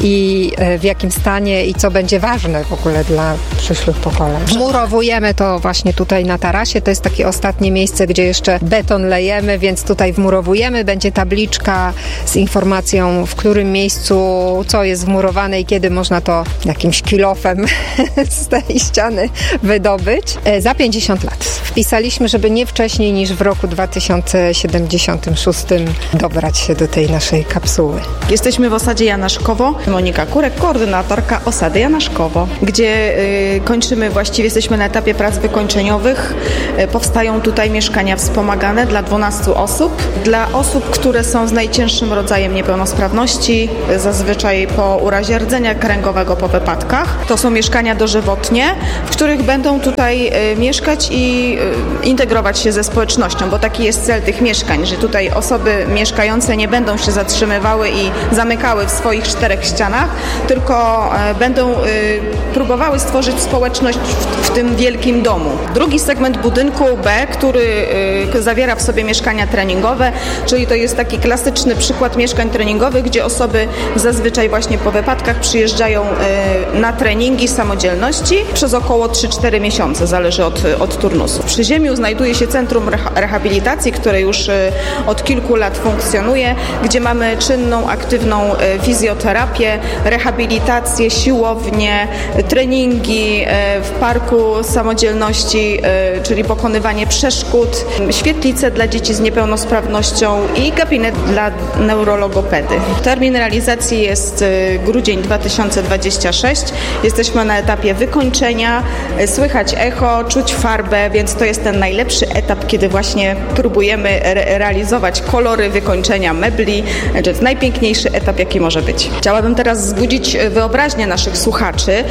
i w jakim stanie i co będzie ważne w ogóle dla przyszłych pokoleń. Wmurowujemy to właśnie tutaj na tarasie, to jest takie ostatnie miejsce, gdzie jeszcze beton lejemy, więc tutaj wmurowujemy, będzie tabliczka z informacją, w którym miejscu co jest wmurowane i kiedy można to jakimś kilofem z tej ściany wydobyć. Za pięćdziesiąt lat. Wpisaliśmy, żeby nie wcześniej niż w roku dwa tysiące siedemdziesiątym szóstym dobrać się do tej naszej kapsuły. Jesteśmy w osadzie Janaszkowo. Monika Kurek, koordynatorka osady Janaszkowo, gdzie y, kończymy, właściwie jesteśmy na etapie prac wykończeniowych. Y, powstają tutaj mieszkania wspomagane dla dwunastu osób. Dla osób, które są z najcięższym rodzajem niepełnosprawności, y, zazwyczaj po urazie rdzenia kręgowego, po wypadkach. To są mieszkania dożywotnie, w których będą tutaj y, mieszkać i y, integrować się ze społecznością, bo taki jest cel tych mieszkań, że tutaj osoby mieszkające nie będą się zatrzymywały i zamykały w swoich czterech ścianach, tylko y, będą y, próbowały stworzyć społeczność w, w tym wielkim domu. Drugi segment budynku B, który y, zawiera w sobie mieszkania treningowe, czyli to jest taki klasyczny przykład mieszkań treningowych, gdzie osoby zazwyczaj właśnie po wypadkach przyjeżdżają y, na treningi samodzielności przez około trzy cztery miesiące, zależy od, od turnusu. W Przyziemiu znajduje się Centrum Rehabilitacji, które już y, od kilku lat funkcjonuje, gdzie mamy czynną, aktywną y, fizjoterapię, rehabilitację, siłownię, treningi y, w parku samodzielności, y, czyli pokonywanie przeszkód, świetlice dla dzieci z niepełnosprawnością i gabinet dla neurologopedy. Termin realizacji jest y, grudzień dwa tysiące dwudziesty szósty. Jesteśmy na etapie wykończenia, y, słychać echo, czuć farbę, więc to jest ten najlepszy etap, kiedy właśnie próbujemy re- realizować kolory wykończenia mebli. To jest najpiękniejszy etap, jaki może być. Chciałabym teraz wzbudzić wyobraźnię naszych słuchaczy y,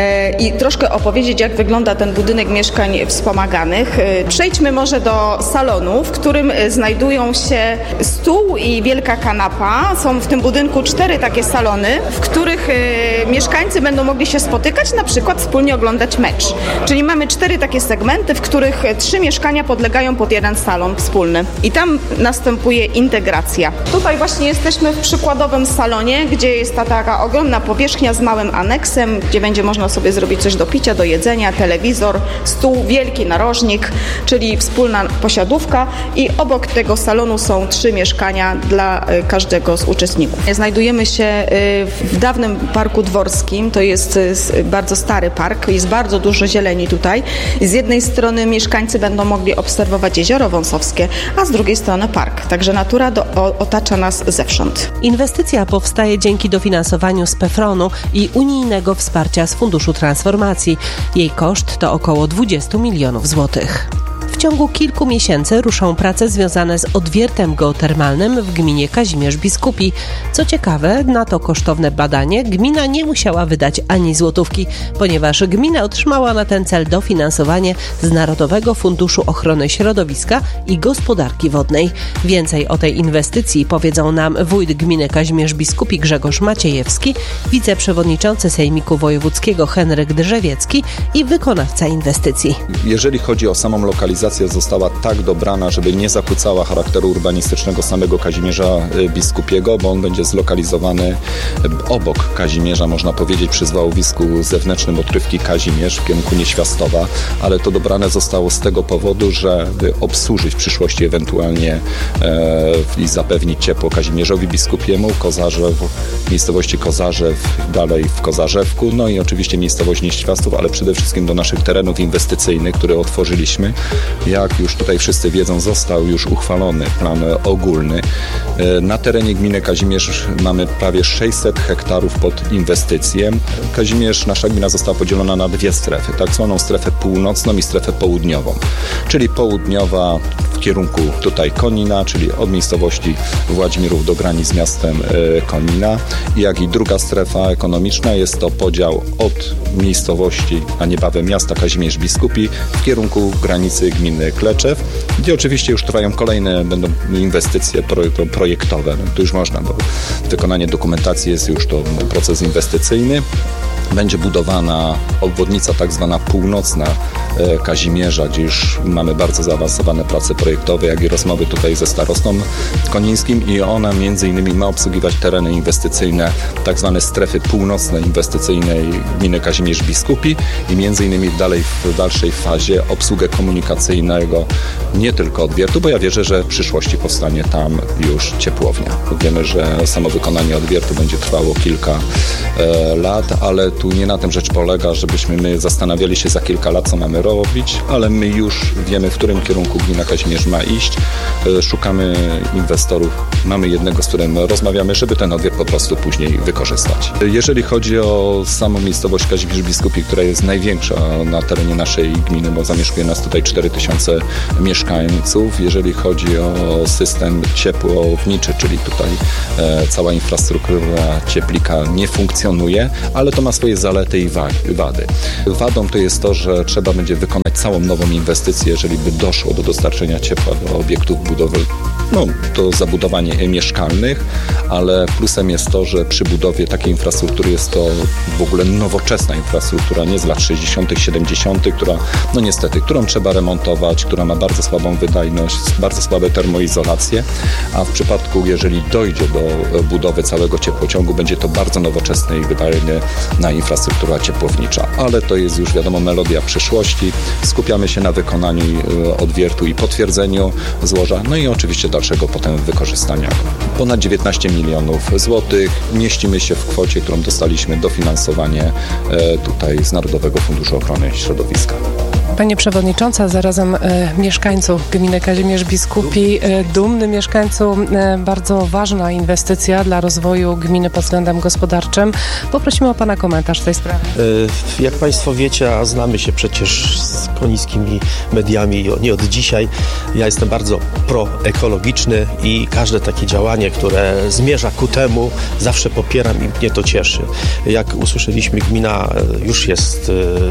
i troszkę opowiedzieć, jak wygląda ten budynek mieszkań wspomaganych. Y, przejdźmy może do salonu, w którym znajdują się stół i wielka kanapa. Są w tym budynku cztery takie salony, w których y, mieszkańcy będą mogli się spotykać, na przykład wspólnie oglądać mecz. Czyli mamy cztery takie segmenty, w których trzy mieszkania podlegają pod jeden salon wspólny. I tam następuje integracja. Tutaj właśnie jesteśmy w przykładowym salonie, gdzie jest ta taka ogromna powierzchnia z małym aneksem, gdzie będzie można sobie zrobić coś do picia, do jedzenia, telewizor, stół, wielki narożnik, czyli wspólna posiadówka i obok tego salonu są trzy mieszkania dla każdego z uczestników. Znajdujemy się w dawnym parku dworskim, to jest bardzo stary park, jest bardzo dużo zieleni tutaj. Z jednej strony mieszkańcy będą mogli obserwować jezioro Wąsowskie, a z drugiej strony park, także natura do, o, otacza nas zewsząd. Inwestycja powstaje dzięki dofinansowaniu z PEFRON-u i unijnego wsparcia z Funduszu Transformacji. Jej koszt to około dwadzieścia milionów złotych. W ciągu kilku miesięcy ruszą prace związane z odwiertem geotermalnym w gminie Kazimierz Biskupi. Co ciekawe, na to kosztowne badanie gmina nie musiała wydać ani złotówki, ponieważ gmina otrzymała na ten cel dofinansowanie z Narodowego Funduszu Ochrony Środowiska i Gospodarki Wodnej. Więcej o tej inwestycji powiedzą nam wójt gminy Kazimierz Biskupi Grzegorz Maciejewski, wiceprzewodniczący Sejmiku Wojewódzkiego Henryk Drzewiecki i wykonawca inwestycji. Jeżeli chodzi o samą lokalizację, została tak dobrana, żeby nie zakłócała charakteru urbanistycznego samego Kazimierza Biskupiego, bo on będzie zlokalizowany obok Kazimierza, można powiedzieć, przy zwałowisku zewnętrznym odkrywki Kazimierz w kierunku Nieświastowa, ale to dobrane zostało z tego powodu, żeby obsłużyć w przyszłości ewentualnie e, i zapewnić ciepło Kazimierzowi Biskupiemu, Kozarzew, miejscowości Kozarzew, dalej w Kozarzewku, no i oczywiście miejscowość Nieświastów, ale przede wszystkim do naszych terenów inwestycyjnych, które otworzyliśmy, Jak już tutaj wszyscy wiedzą, został już uchwalony plan ogólny. Na terenie gminy Kazimierz mamy prawie sześćset hektarów pod inwestycje. Kazimierz, nasza gmina została podzielona na dwie strefy, tak zwaną strefę północną i strefę południową. Czyli południowa w kierunku tutaj Konina, czyli od miejscowości Władzimirów do granic z miastem Konina, jak i druga strefa ekonomiczna jest to podział od miejscowości, a niebawem miasta Kazimierz Biskupi w kierunku granicy gminy Kleczew, gdzie oczywiście już trwają kolejne będą inwestycje projektowe. To już można, bo wykonanie dokumentacji jest już to proces inwestycyjny. Będzie budowana obwodnica tak zwana północna Kazimierza, gdzie już mamy bardzo zaawansowane prace projektowe, jak i rozmowy tutaj ze starostą konińskim i ona między innymi ma obsługiwać tereny inwestycyjne, tak zwane strefy północne inwestycyjnej gminy Kazimierz Biskupi i między innymi dalej w dalszej fazie obsługę komunikacyjnego nie tylko odwiertu, bo ja wierzę, że w przyszłości powstanie tam już ciepłownia. Wiemy, że samo wykonanie odwiertu będzie trwało kilka e, lat, ale tu nie na tym rzecz polega, żebyśmy my zastanawiali się za kilka lat, co mamy robić, ale my już wiemy, w którym kierunku gmina Kazimierz ma iść. Szukamy inwestorów, mamy jednego, z którym rozmawiamy, żeby ten odwiert po prostu później wykorzystać. Jeżeli chodzi o samą miejscowość Kazimierz Biskupi, która jest największa na terenie naszej gminy, bo zamieszkuje nas tutaj cztery tysiące mieszkańców, jeżeli chodzi o system ciepłowniczy, czyli tutaj e, cała infrastruktura cieplika nie funkcjonuje, ale to ma swoje zalety i wady. Wadą to jest to, że trzeba będzie wykonać całą nową inwestycję, jeżeli by doszło do dostarczenia ciepła do obiektów budowy, no to zabudowanie mieszkalnych, ale plusem jest to, że przy budowie takiej infrastruktury jest to w ogóle nowoczesna infrastruktura, nie z lat sześćdziesiątych, siedemdziesiątych, która, no niestety, którą trzeba remontować, która ma bardzo słabą wydajność, bardzo słabe termoizolacje, a w przypadku, jeżeli dojdzie do budowy całego ciepłociągu, będzie to bardzo nowoczesne i wydajne na infrastruktura ciepłownicza, ale to jest już wiadomo melodia przyszłości. Skupiamy się na wykonaniu odwiertu i potwierdzeniu złoża, no i oczywiście dalszego potem wykorzystania. Ponad dziewiętnaście milionów złotych. Mieścimy się w kwocie, którą dostaliśmy dofinansowanie tutaj z Narodowego Funduszu Ochrony Środowiska. Pani Przewodnicząca, zarazem e, mieszkańców gminy Kazimierz Biskupi, e, dumny mieszkańcu, e, bardzo ważna inwestycja dla rozwoju gminy pod względem gospodarczym. Poprosimy o Pana komentarz w tej sprawie. E, jak Państwo wiecie, a znamy się przecież z konińskimi mediami nie od dzisiaj, ja jestem bardzo proekologiczny i każde takie działanie, które zmierza ku temu, zawsze popieram i mnie to cieszy. Jak usłyszeliśmy, gmina już jest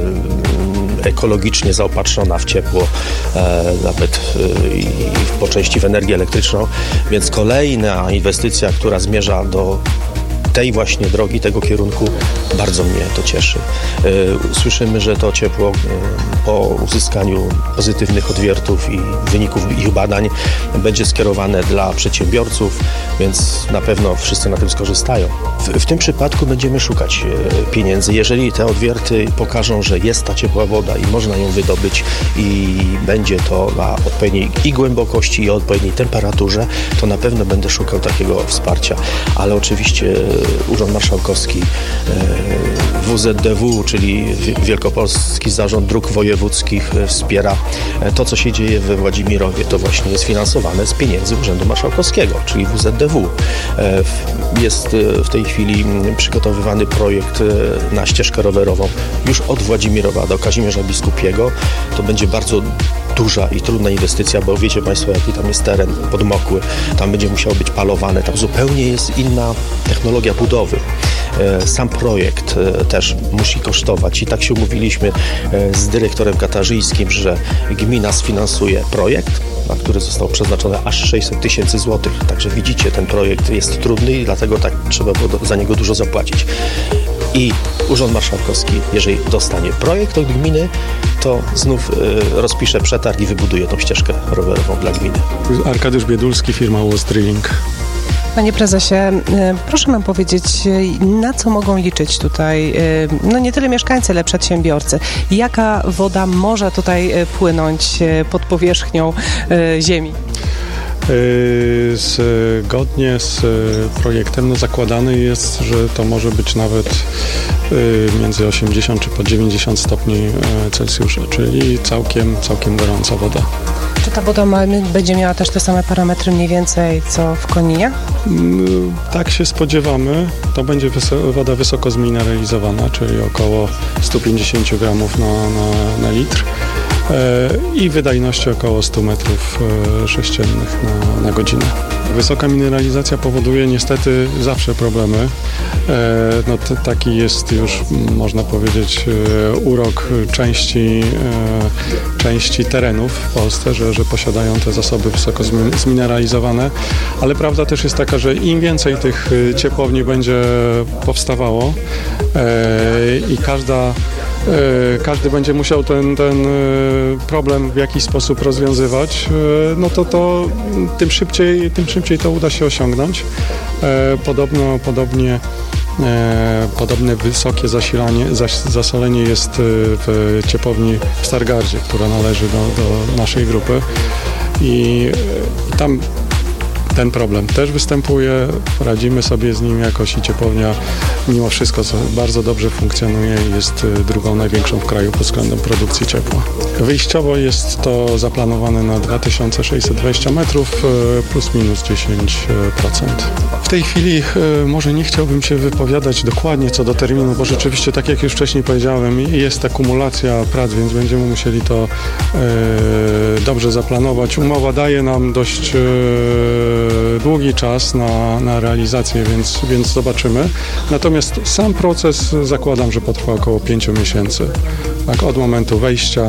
e, ekologicznie zaopatrzona w ciepło, e, nawet e, i po części w energię elektryczną, więc kolejna inwestycja, która zmierza do tej właśnie drogi, tego kierunku, bardzo mnie to cieszy. Słyszymy, że to ciepło po uzyskaniu pozytywnych odwiertów i wyników ich badań będzie skierowane dla przedsiębiorców, więc na pewno wszyscy na tym skorzystają. W, w tym przypadku będziemy szukać pieniędzy. Jeżeli te odwierty pokażą, że jest ta ciepła woda i można ją wydobyć i będzie to na odpowiedniej i głębokości, i odpowiedniej temperaturze, to na pewno będę szukał takiego wsparcia. Ale oczywiście Urząd Marszałkowski, W Z D W, czyli Wielkopolski Zarząd Dróg Wojewódzkich, wspiera to, co się dzieje we Władzimirowie. To właśnie jest finansowane z pieniędzy Urzędu Marszałkowskiego, czyli W Z D W. Jest w tej chwili przygotowywany projekt na ścieżkę rowerową już od Władzimirowa do Kazimierza Biskupiego. To będzie bardzo duża i trudna inwestycja, bo wiecie Państwo, jaki tam jest teren podmokły, tam będzie musiało być palowane, tam zupełnie jest inna technologia budowy. Sam projekt też musi kosztować i tak się umówiliśmy z dyrektorem katarzyńskim, że gmina sfinansuje projekt, na który zostało przeznaczone aż sześćset tysięcy złotych. Także widzicie, ten projekt jest trudny i dlatego tak trzeba było za niego dużo zapłacić. I Urząd Marszałkowski, jeżeli dostanie projekt od gminy, to znów y, rozpisze przetarg i wybuduje tą ścieżkę rowerową dla gminy. Arkadiusz Biedulski, firma Wall Drilling. Panie prezesie, proszę nam powiedzieć, na co mogą liczyć tutaj, no nie tyle mieszkańcy, ale przedsiębiorcy. Jaka woda może tutaj płynąć pod powierzchnią ziemi? Zgodnie z projektem no, zakładany jest, że to może być nawet między osiemdziesiąt czy po dziewięćdziesiąt stopni Celsjusza, czyli całkiem, całkiem gorąca woda. Czy ta woda ma, będzie miała też te same parametry mniej więcej co w Koninie? Tak się spodziewamy. To będzie wys- woda wysoko zmineralizowana, czyli około sto pięćdziesiąt gramów na, na, na litr i wydajności około sto metrów sześciennych na, na godzinę. Wysoka mineralizacja powoduje niestety zawsze problemy. No, t- taki jest już, można powiedzieć, urok części, części terenów w Polsce, że, że posiadają te zasoby wysoko zmineralizowane, ale prawda też jest taka, że im więcej tych ciepłowni będzie powstawało i każda każdy będzie musiał ten, ten problem w jakiś sposób rozwiązywać, no to, to tym szybciej, tym szybciej to uda się osiągnąć. Podobno, podobnie, podobne wysokie zasilanie, zas, zasolenie jest w ciepłowni w Stargardzie, która należy do, do naszej grupy i tam ten problem też występuje, radzimy sobie z nim jakoś i ciepłownia mimo wszystko bardzo dobrze funkcjonuje i jest drugą największą w kraju pod względem produkcji ciepła. Wyjściowo jest to zaplanowane na dwa tysiące sześćset dwadzieścia metrów plus minus dziesięć procent. W tej chwili może nie chciałbym się wypowiadać dokładnie co do terminu, bo rzeczywiście tak jak już wcześniej powiedziałem jest akumulacja prac, więc będziemy musieli to dobrze zaplanować. Umowa daje nam dość długi czas na, na realizację, więc, więc zobaczymy. Natomiast sam proces zakładam, że potrwa około pięciu miesięcy. Tak, od momentu wejścia,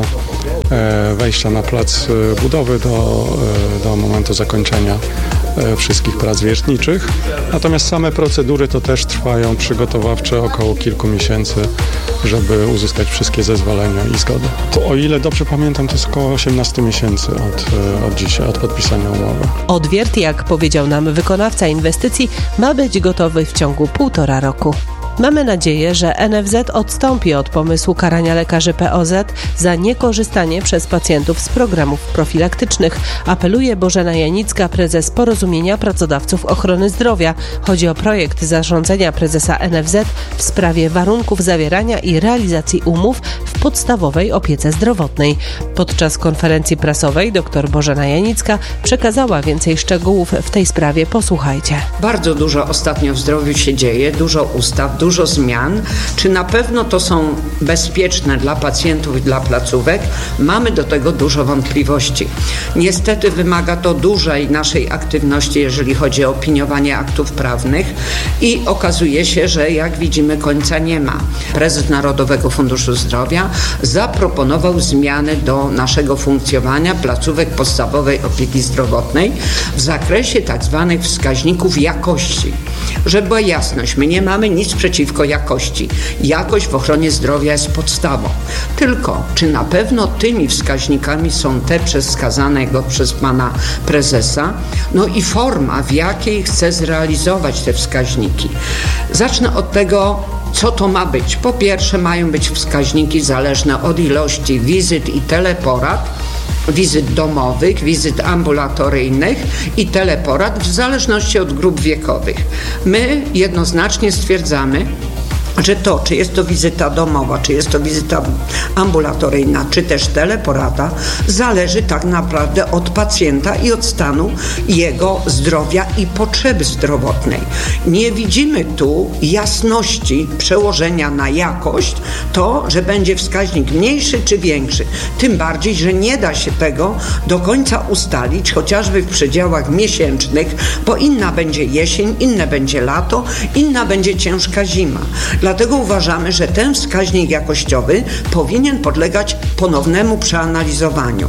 wejścia na plac budowy do, do momentu zakończenia wszystkich prac wiertniczych. Natomiast same procedury to też trwają przygotowawcze około kilku miesięcy, żeby uzyskać wszystkie zezwolenia i zgody. To, o ile dobrze pamiętam, to jest około osiemnaście miesięcy od, od dzisiaj, od podpisania umowy. Odwiert, jak powiedział nam wykonawca inwestycji, ma być gotowy w ciągu półtora roku. Mamy nadzieję, że N F Z odstąpi od pomysłu karania lekarzy P O Z za niekorzystanie przez pacjentów z programów profilaktycznych, apeluje Bożena Janicka, prezes Porozumienia Pracodawców Ochrony Zdrowia. Chodzi o projekt zarządzenia prezesa N F Z w sprawie warunków zawierania i realizacji umów w podstawowej opiece zdrowotnej. Podczas konferencji prasowej dr Bożena Janicka przekazała więcej szczegółów w tej sprawie. Posłuchajcie. Bardzo dużo ostatnio w zdrowiu się dzieje, dużo ustaw, dużo zmian. Czy na pewno to są bezpieczne dla pacjentów i dla placówek? Mamy do tego dużo wątpliwości. Niestety wymaga to dużej naszej aktywności, jeżeli chodzi o opiniowanie aktów prawnych i okazuje się, że jak widzimy końca nie ma. Prezes Narodowego Funduszu Zdrowia zaproponował zmiany do naszego funkcjonowania placówek podstawowej opieki zdrowotnej w zakresie tak zwanych wskaźników jakości. Żeby była jasność, my nie mamy nic przeciwko jakości. Jakość w ochronie zdrowia jest podstawą. Tylko, czy na pewno tymi wskaźnikami są te wskazane przez pana prezesa? No i forma, w jakiej chce zrealizować te wskaźniki. Zacznę od tego, co to ma być. Po pierwsze, mają być wskaźniki zależne od ilości wizyt i teleporad, wizyt domowych, wizyt ambulatoryjnych i teleporad w zależności od grup wiekowych. My jednoznacznie stwierdzamy, że to, czy jest to wizyta domowa, czy jest to wizyta ambulatoryjna, czy też teleporada, zależy tak naprawdę od pacjenta i od stanu jego zdrowia i potrzeby zdrowotnej. Nie widzimy tu jasności przełożenia na jakość, to, że będzie wskaźnik mniejszy czy większy. Tym bardziej, że nie da się tego do końca ustalić, chociażby w przedziałach miesięcznych, bo inna będzie jesień, inne będzie lato, inna będzie ciężka zima. Dlatego uważamy, że ten wskaźnik jakościowy powinien podlegać ponownemu przeanalizowaniu.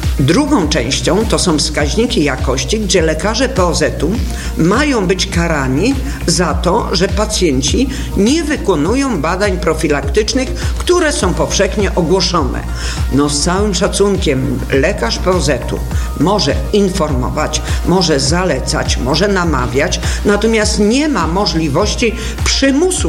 Drugą częścią to są wskaźniki jakości, gdzie lekarze P O Z-u mają być karani za to, że pacjenci nie wykonują badań profilaktycznych, które są powszechnie ogłoszone. No z całym szacunkiem lekarz P O Z-u może informować, może zalecać, może namawiać, natomiast nie ma możliwości przymusu pacjenta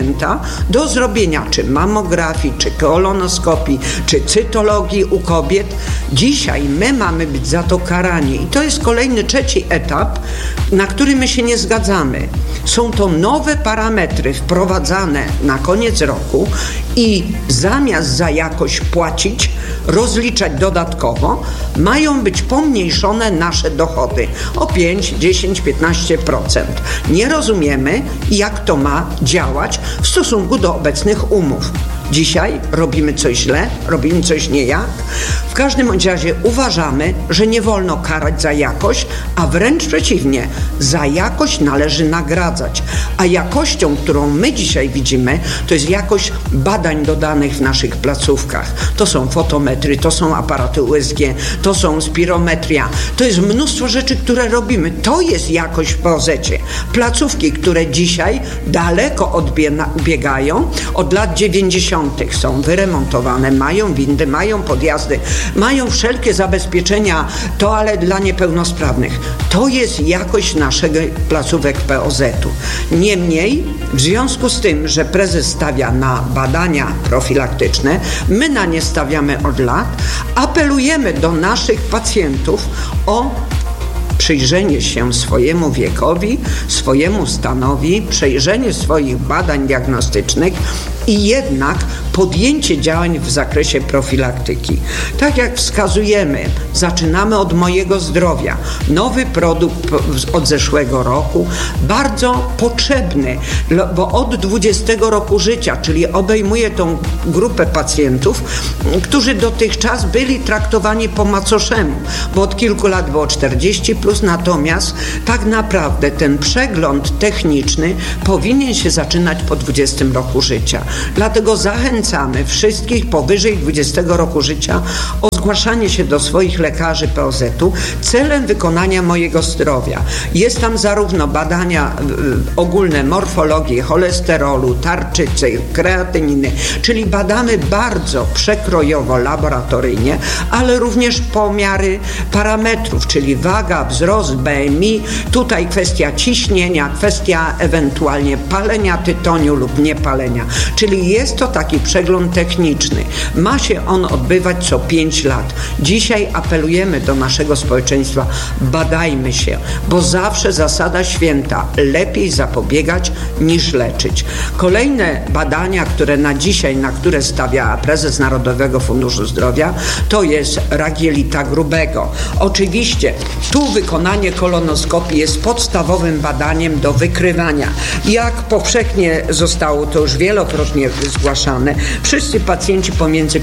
pacjenta do zrobienia czy mammografii, czy kolonoskopii, czy cytologii u kobiet. Dzisiaj my mamy być za to karani i to jest kolejny, trzeci etap, na który my się nie zgadzamy. Są to nowe parametry wprowadzane na koniec roku i zamiast za jakość płacić, rozliczać dodatkowo, mają być pomniejszone nasze dochody o pięć, dziesięć, piętnaście procent. Nie rozumiemy, jak to ma działać w stosunku do obecnych umów. Dzisiaj robimy coś źle, robimy coś niejak. W każdym bądź razie uważamy, że nie wolno karać za jakość, a wręcz przeciwnie, za jakość należy nagradzać. A jakością, którą my dzisiaj widzimy, to jest jakość badań dodanych w naszych placówkach. To są fotometry, to są aparaty U S G, to są spirometria, to jest mnóstwo rzeczy, które robimy. To jest jakość w P O Z-cie. Placówki, które dzisiaj daleko odbiegają, od lat dziewięćdziesiątych są wyremontowane, mają windy, mają podjazdy, mają wszelkie zabezpieczenia toalet dla niepełnosprawnych. To jest jakość naszego placówek P O Z-u. Niemniej, w związku z tym, że prezes stawia na badania profilaktyczne, my na nie stawiamy od lat, apelujemy do naszych pacjentów o przyjrzenie się swojemu wiekowi, swojemu stanowi, przejrzenie swoich badań diagnostycznych i jednak podjęcie działań w zakresie profilaktyki. Tak jak wskazujemy, zaczynamy od Mojego Zdrowia. Nowy produkt od zeszłego roku, bardzo potrzebny, bo od dwudziestego roku życia, czyli obejmuje tą grupę pacjentów, którzy dotychczas byli traktowani po macoszemu, bo od kilku lat było czterdzieści plus, natomiast tak naprawdę ten przegląd techniczny powinien się zaczynać po dwudziestym roku życia. Dlatego zachęcamy wszystkich powyżej dwudziestego roku życia o zgłaszanie się do swoich lekarzy P O Z-u celem wykonania Mojego Zdrowia. Jest tam zarówno badania y, ogólne morfologii, cholesterolu, tarczycy, kreatyniny, czyli badamy bardzo przekrojowo, laboratoryjnie, ale również pomiary parametrów, czyli waga, wzrost, B M I, tutaj kwestia ciśnienia, kwestia ewentualnie palenia tytoniu lub niepalenia, czyli jest to taki przegląd techniczny. Ma się on odbywać co pięć lat. Dzisiaj apelujemy do naszego społeczeństwa, badajmy się, bo zawsze zasada święta, lepiej zapobiegać niż leczyć. Kolejne badania, które na dzisiaj, na które stawia prezes Narodowego Funduszu Zdrowia, to jest rak jelita grubego. Oczywiście tu wykonanie kolonoskopii jest podstawowym badaniem do wykrywania. Jak powszechnie zostało to już wielokrotnie zgłaszane, wszyscy pacjenci pomiędzy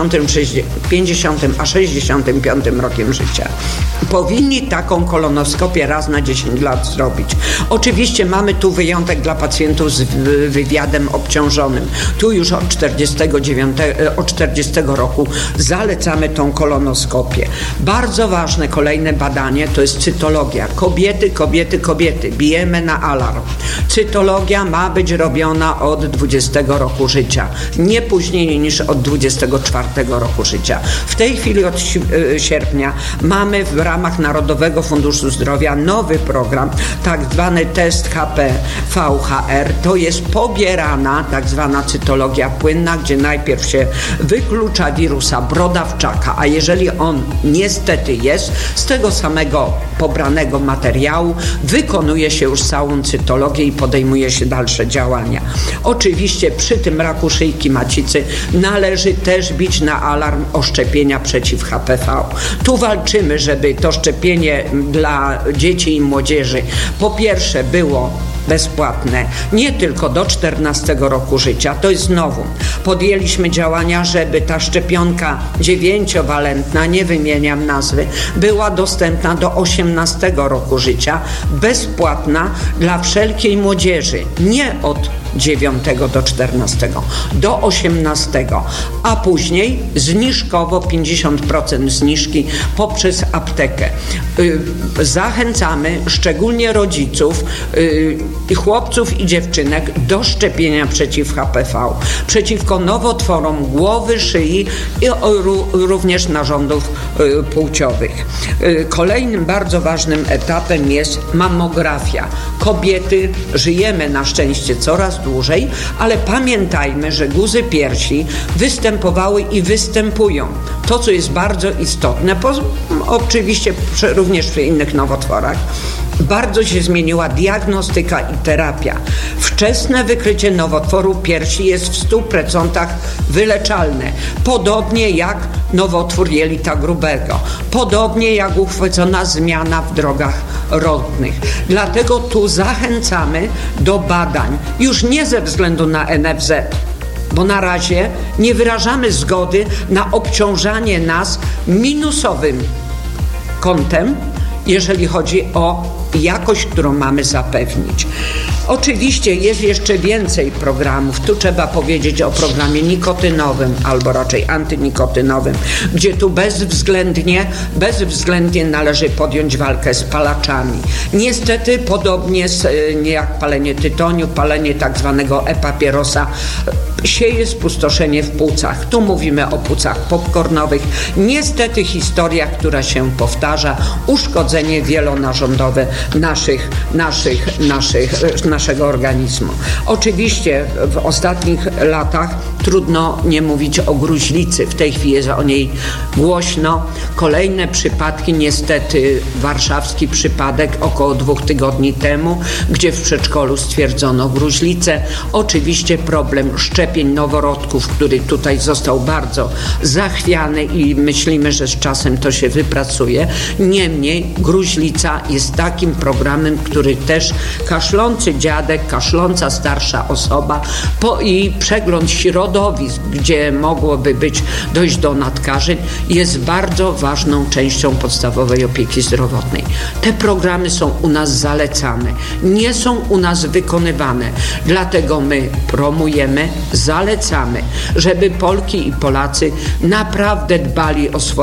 pięćdziesiątym a sześćdziesiątym piątym rokiem życia powinni taką kolonoskopię raz na dziesięć lat zrobić. Oczywiście mamy tu wyjątek dla pacjentów z wywiadem obciążonym. Tu już od czterdziestego dziewiątego, od czterdziestego roku zalecamy tą kolonoskopię. Bardzo ważne kolejne badanie to jest cytologia. Kobiety, kobiety, kobiety. Bijemy na alarm. Cytologia ma być robiona od dwudziestego roku życia. Nie później niż od dwudziestego czwartego roku życia. W tej chwili od sierpnia mamy w ramach Narodowego Funduszu Zdrowia nowy program, tak zwany test H P V H R. To jest pobierana tak zwana cytologia płynna, gdzie najpierw się wyklucza wirusa brodawczaka, a jeżeli on niestety jest, z tego samego pobranego materiału wykonuje się już całą cytologię i podejmuje się dalsze działania. Oczywiście przy tym raku szyjki macicy należy też bić na alarm o szczepienia przeciw H P V. Tu walczymy, żeby to szczepienie dla dzieci i młodzieży po pierwsze było bezpłatne, nie tylko do czternastego roku życia, to jest nowum. Podjęliśmy działania, żeby ta szczepionka dziewięciowalentna, nie wymieniam nazwy, była dostępna do osiemnastego roku życia, bezpłatna dla wszelkiej młodzieży, nie od dziewiątego do czternastego, do osiemnastego, a później zniżkowo pięćdziesiąt procent zniżki poprzez aptekę. Zachęcamy szczególnie rodziców i chłopców i dziewczynek do szczepienia przeciw H P V, przeciwko nowotworom głowy, szyi i również narządów płciowych. Kolejnym bardzo ważnym etapem jest mammografia. Kobiety żyjemy na szczęście coraz coraz dłużej, ale pamiętajmy, że guzy piersi występowały i występują. To, co jest bardzo istotne, po, oczywiście przy, również przy innych nowotworach, bardzo się zmieniła diagnostyka i terapia. Wczesne wykrycie nowotworu piersi jest w stu procentach wyleczalne. Podobnie jak nowotwór jelita grubego. Podobnie jak uchwycona zmiana w drogach rodnych. Dlatego tu zachęcamy do badań. Już nie ze względu na N F Z, bo na razie nie wyrażamy zgody na obciążanie nas minusowym kontem, jeżeli chodzi o jakość, którą mamy zapewnić. Oczywiście jest jeszcze więcej programów. Tu trzeba powiedzieć o programie nikotynowym, albo raczej antynikotynowym, gdzie tu bezwzględnie, bezwzględnie należy podjąć walkę z palaczami. Niestety podobnie z, nie jak palenie tytoniu, palenie tak zwanego e-papierosa sieje spustoszenie w płucach. Tu mówimy o płucach popcornowych. Niestety historia, która się powtarza, uszkodzenie wielonarządowe naszych, naszych, naszych, naszego organizmu. Oczywiście w ostatnich latach trudno nie mówić o gruźlicy. W tej chwili jest o niej głośno. Kolejne przypadki, niestety warszawski przypadek około dwóch tygodni temu, gdzie w przedszkolu stwierdzono gruźlicę. Oczywiście problem szczepień noworodków, który tutaj został bardzo zachwiany i myślimy, że z czasem to się wypracuje. Niemniej gruźlica jest takim programem, który też kaszlący dziadek, kaszląca starsza osoba po, i przegląd środowisk, gdzie mogłoby być dojść do nadkażeń, jest bardzo ważną częścią podstawowej opieki zdrowotnej. Te programy są u nas zalecane, nie są u nas wykonywane. Dlatego my promujemy, zalecamy, żeby Polki i Polacy naprawdę dbali o swoje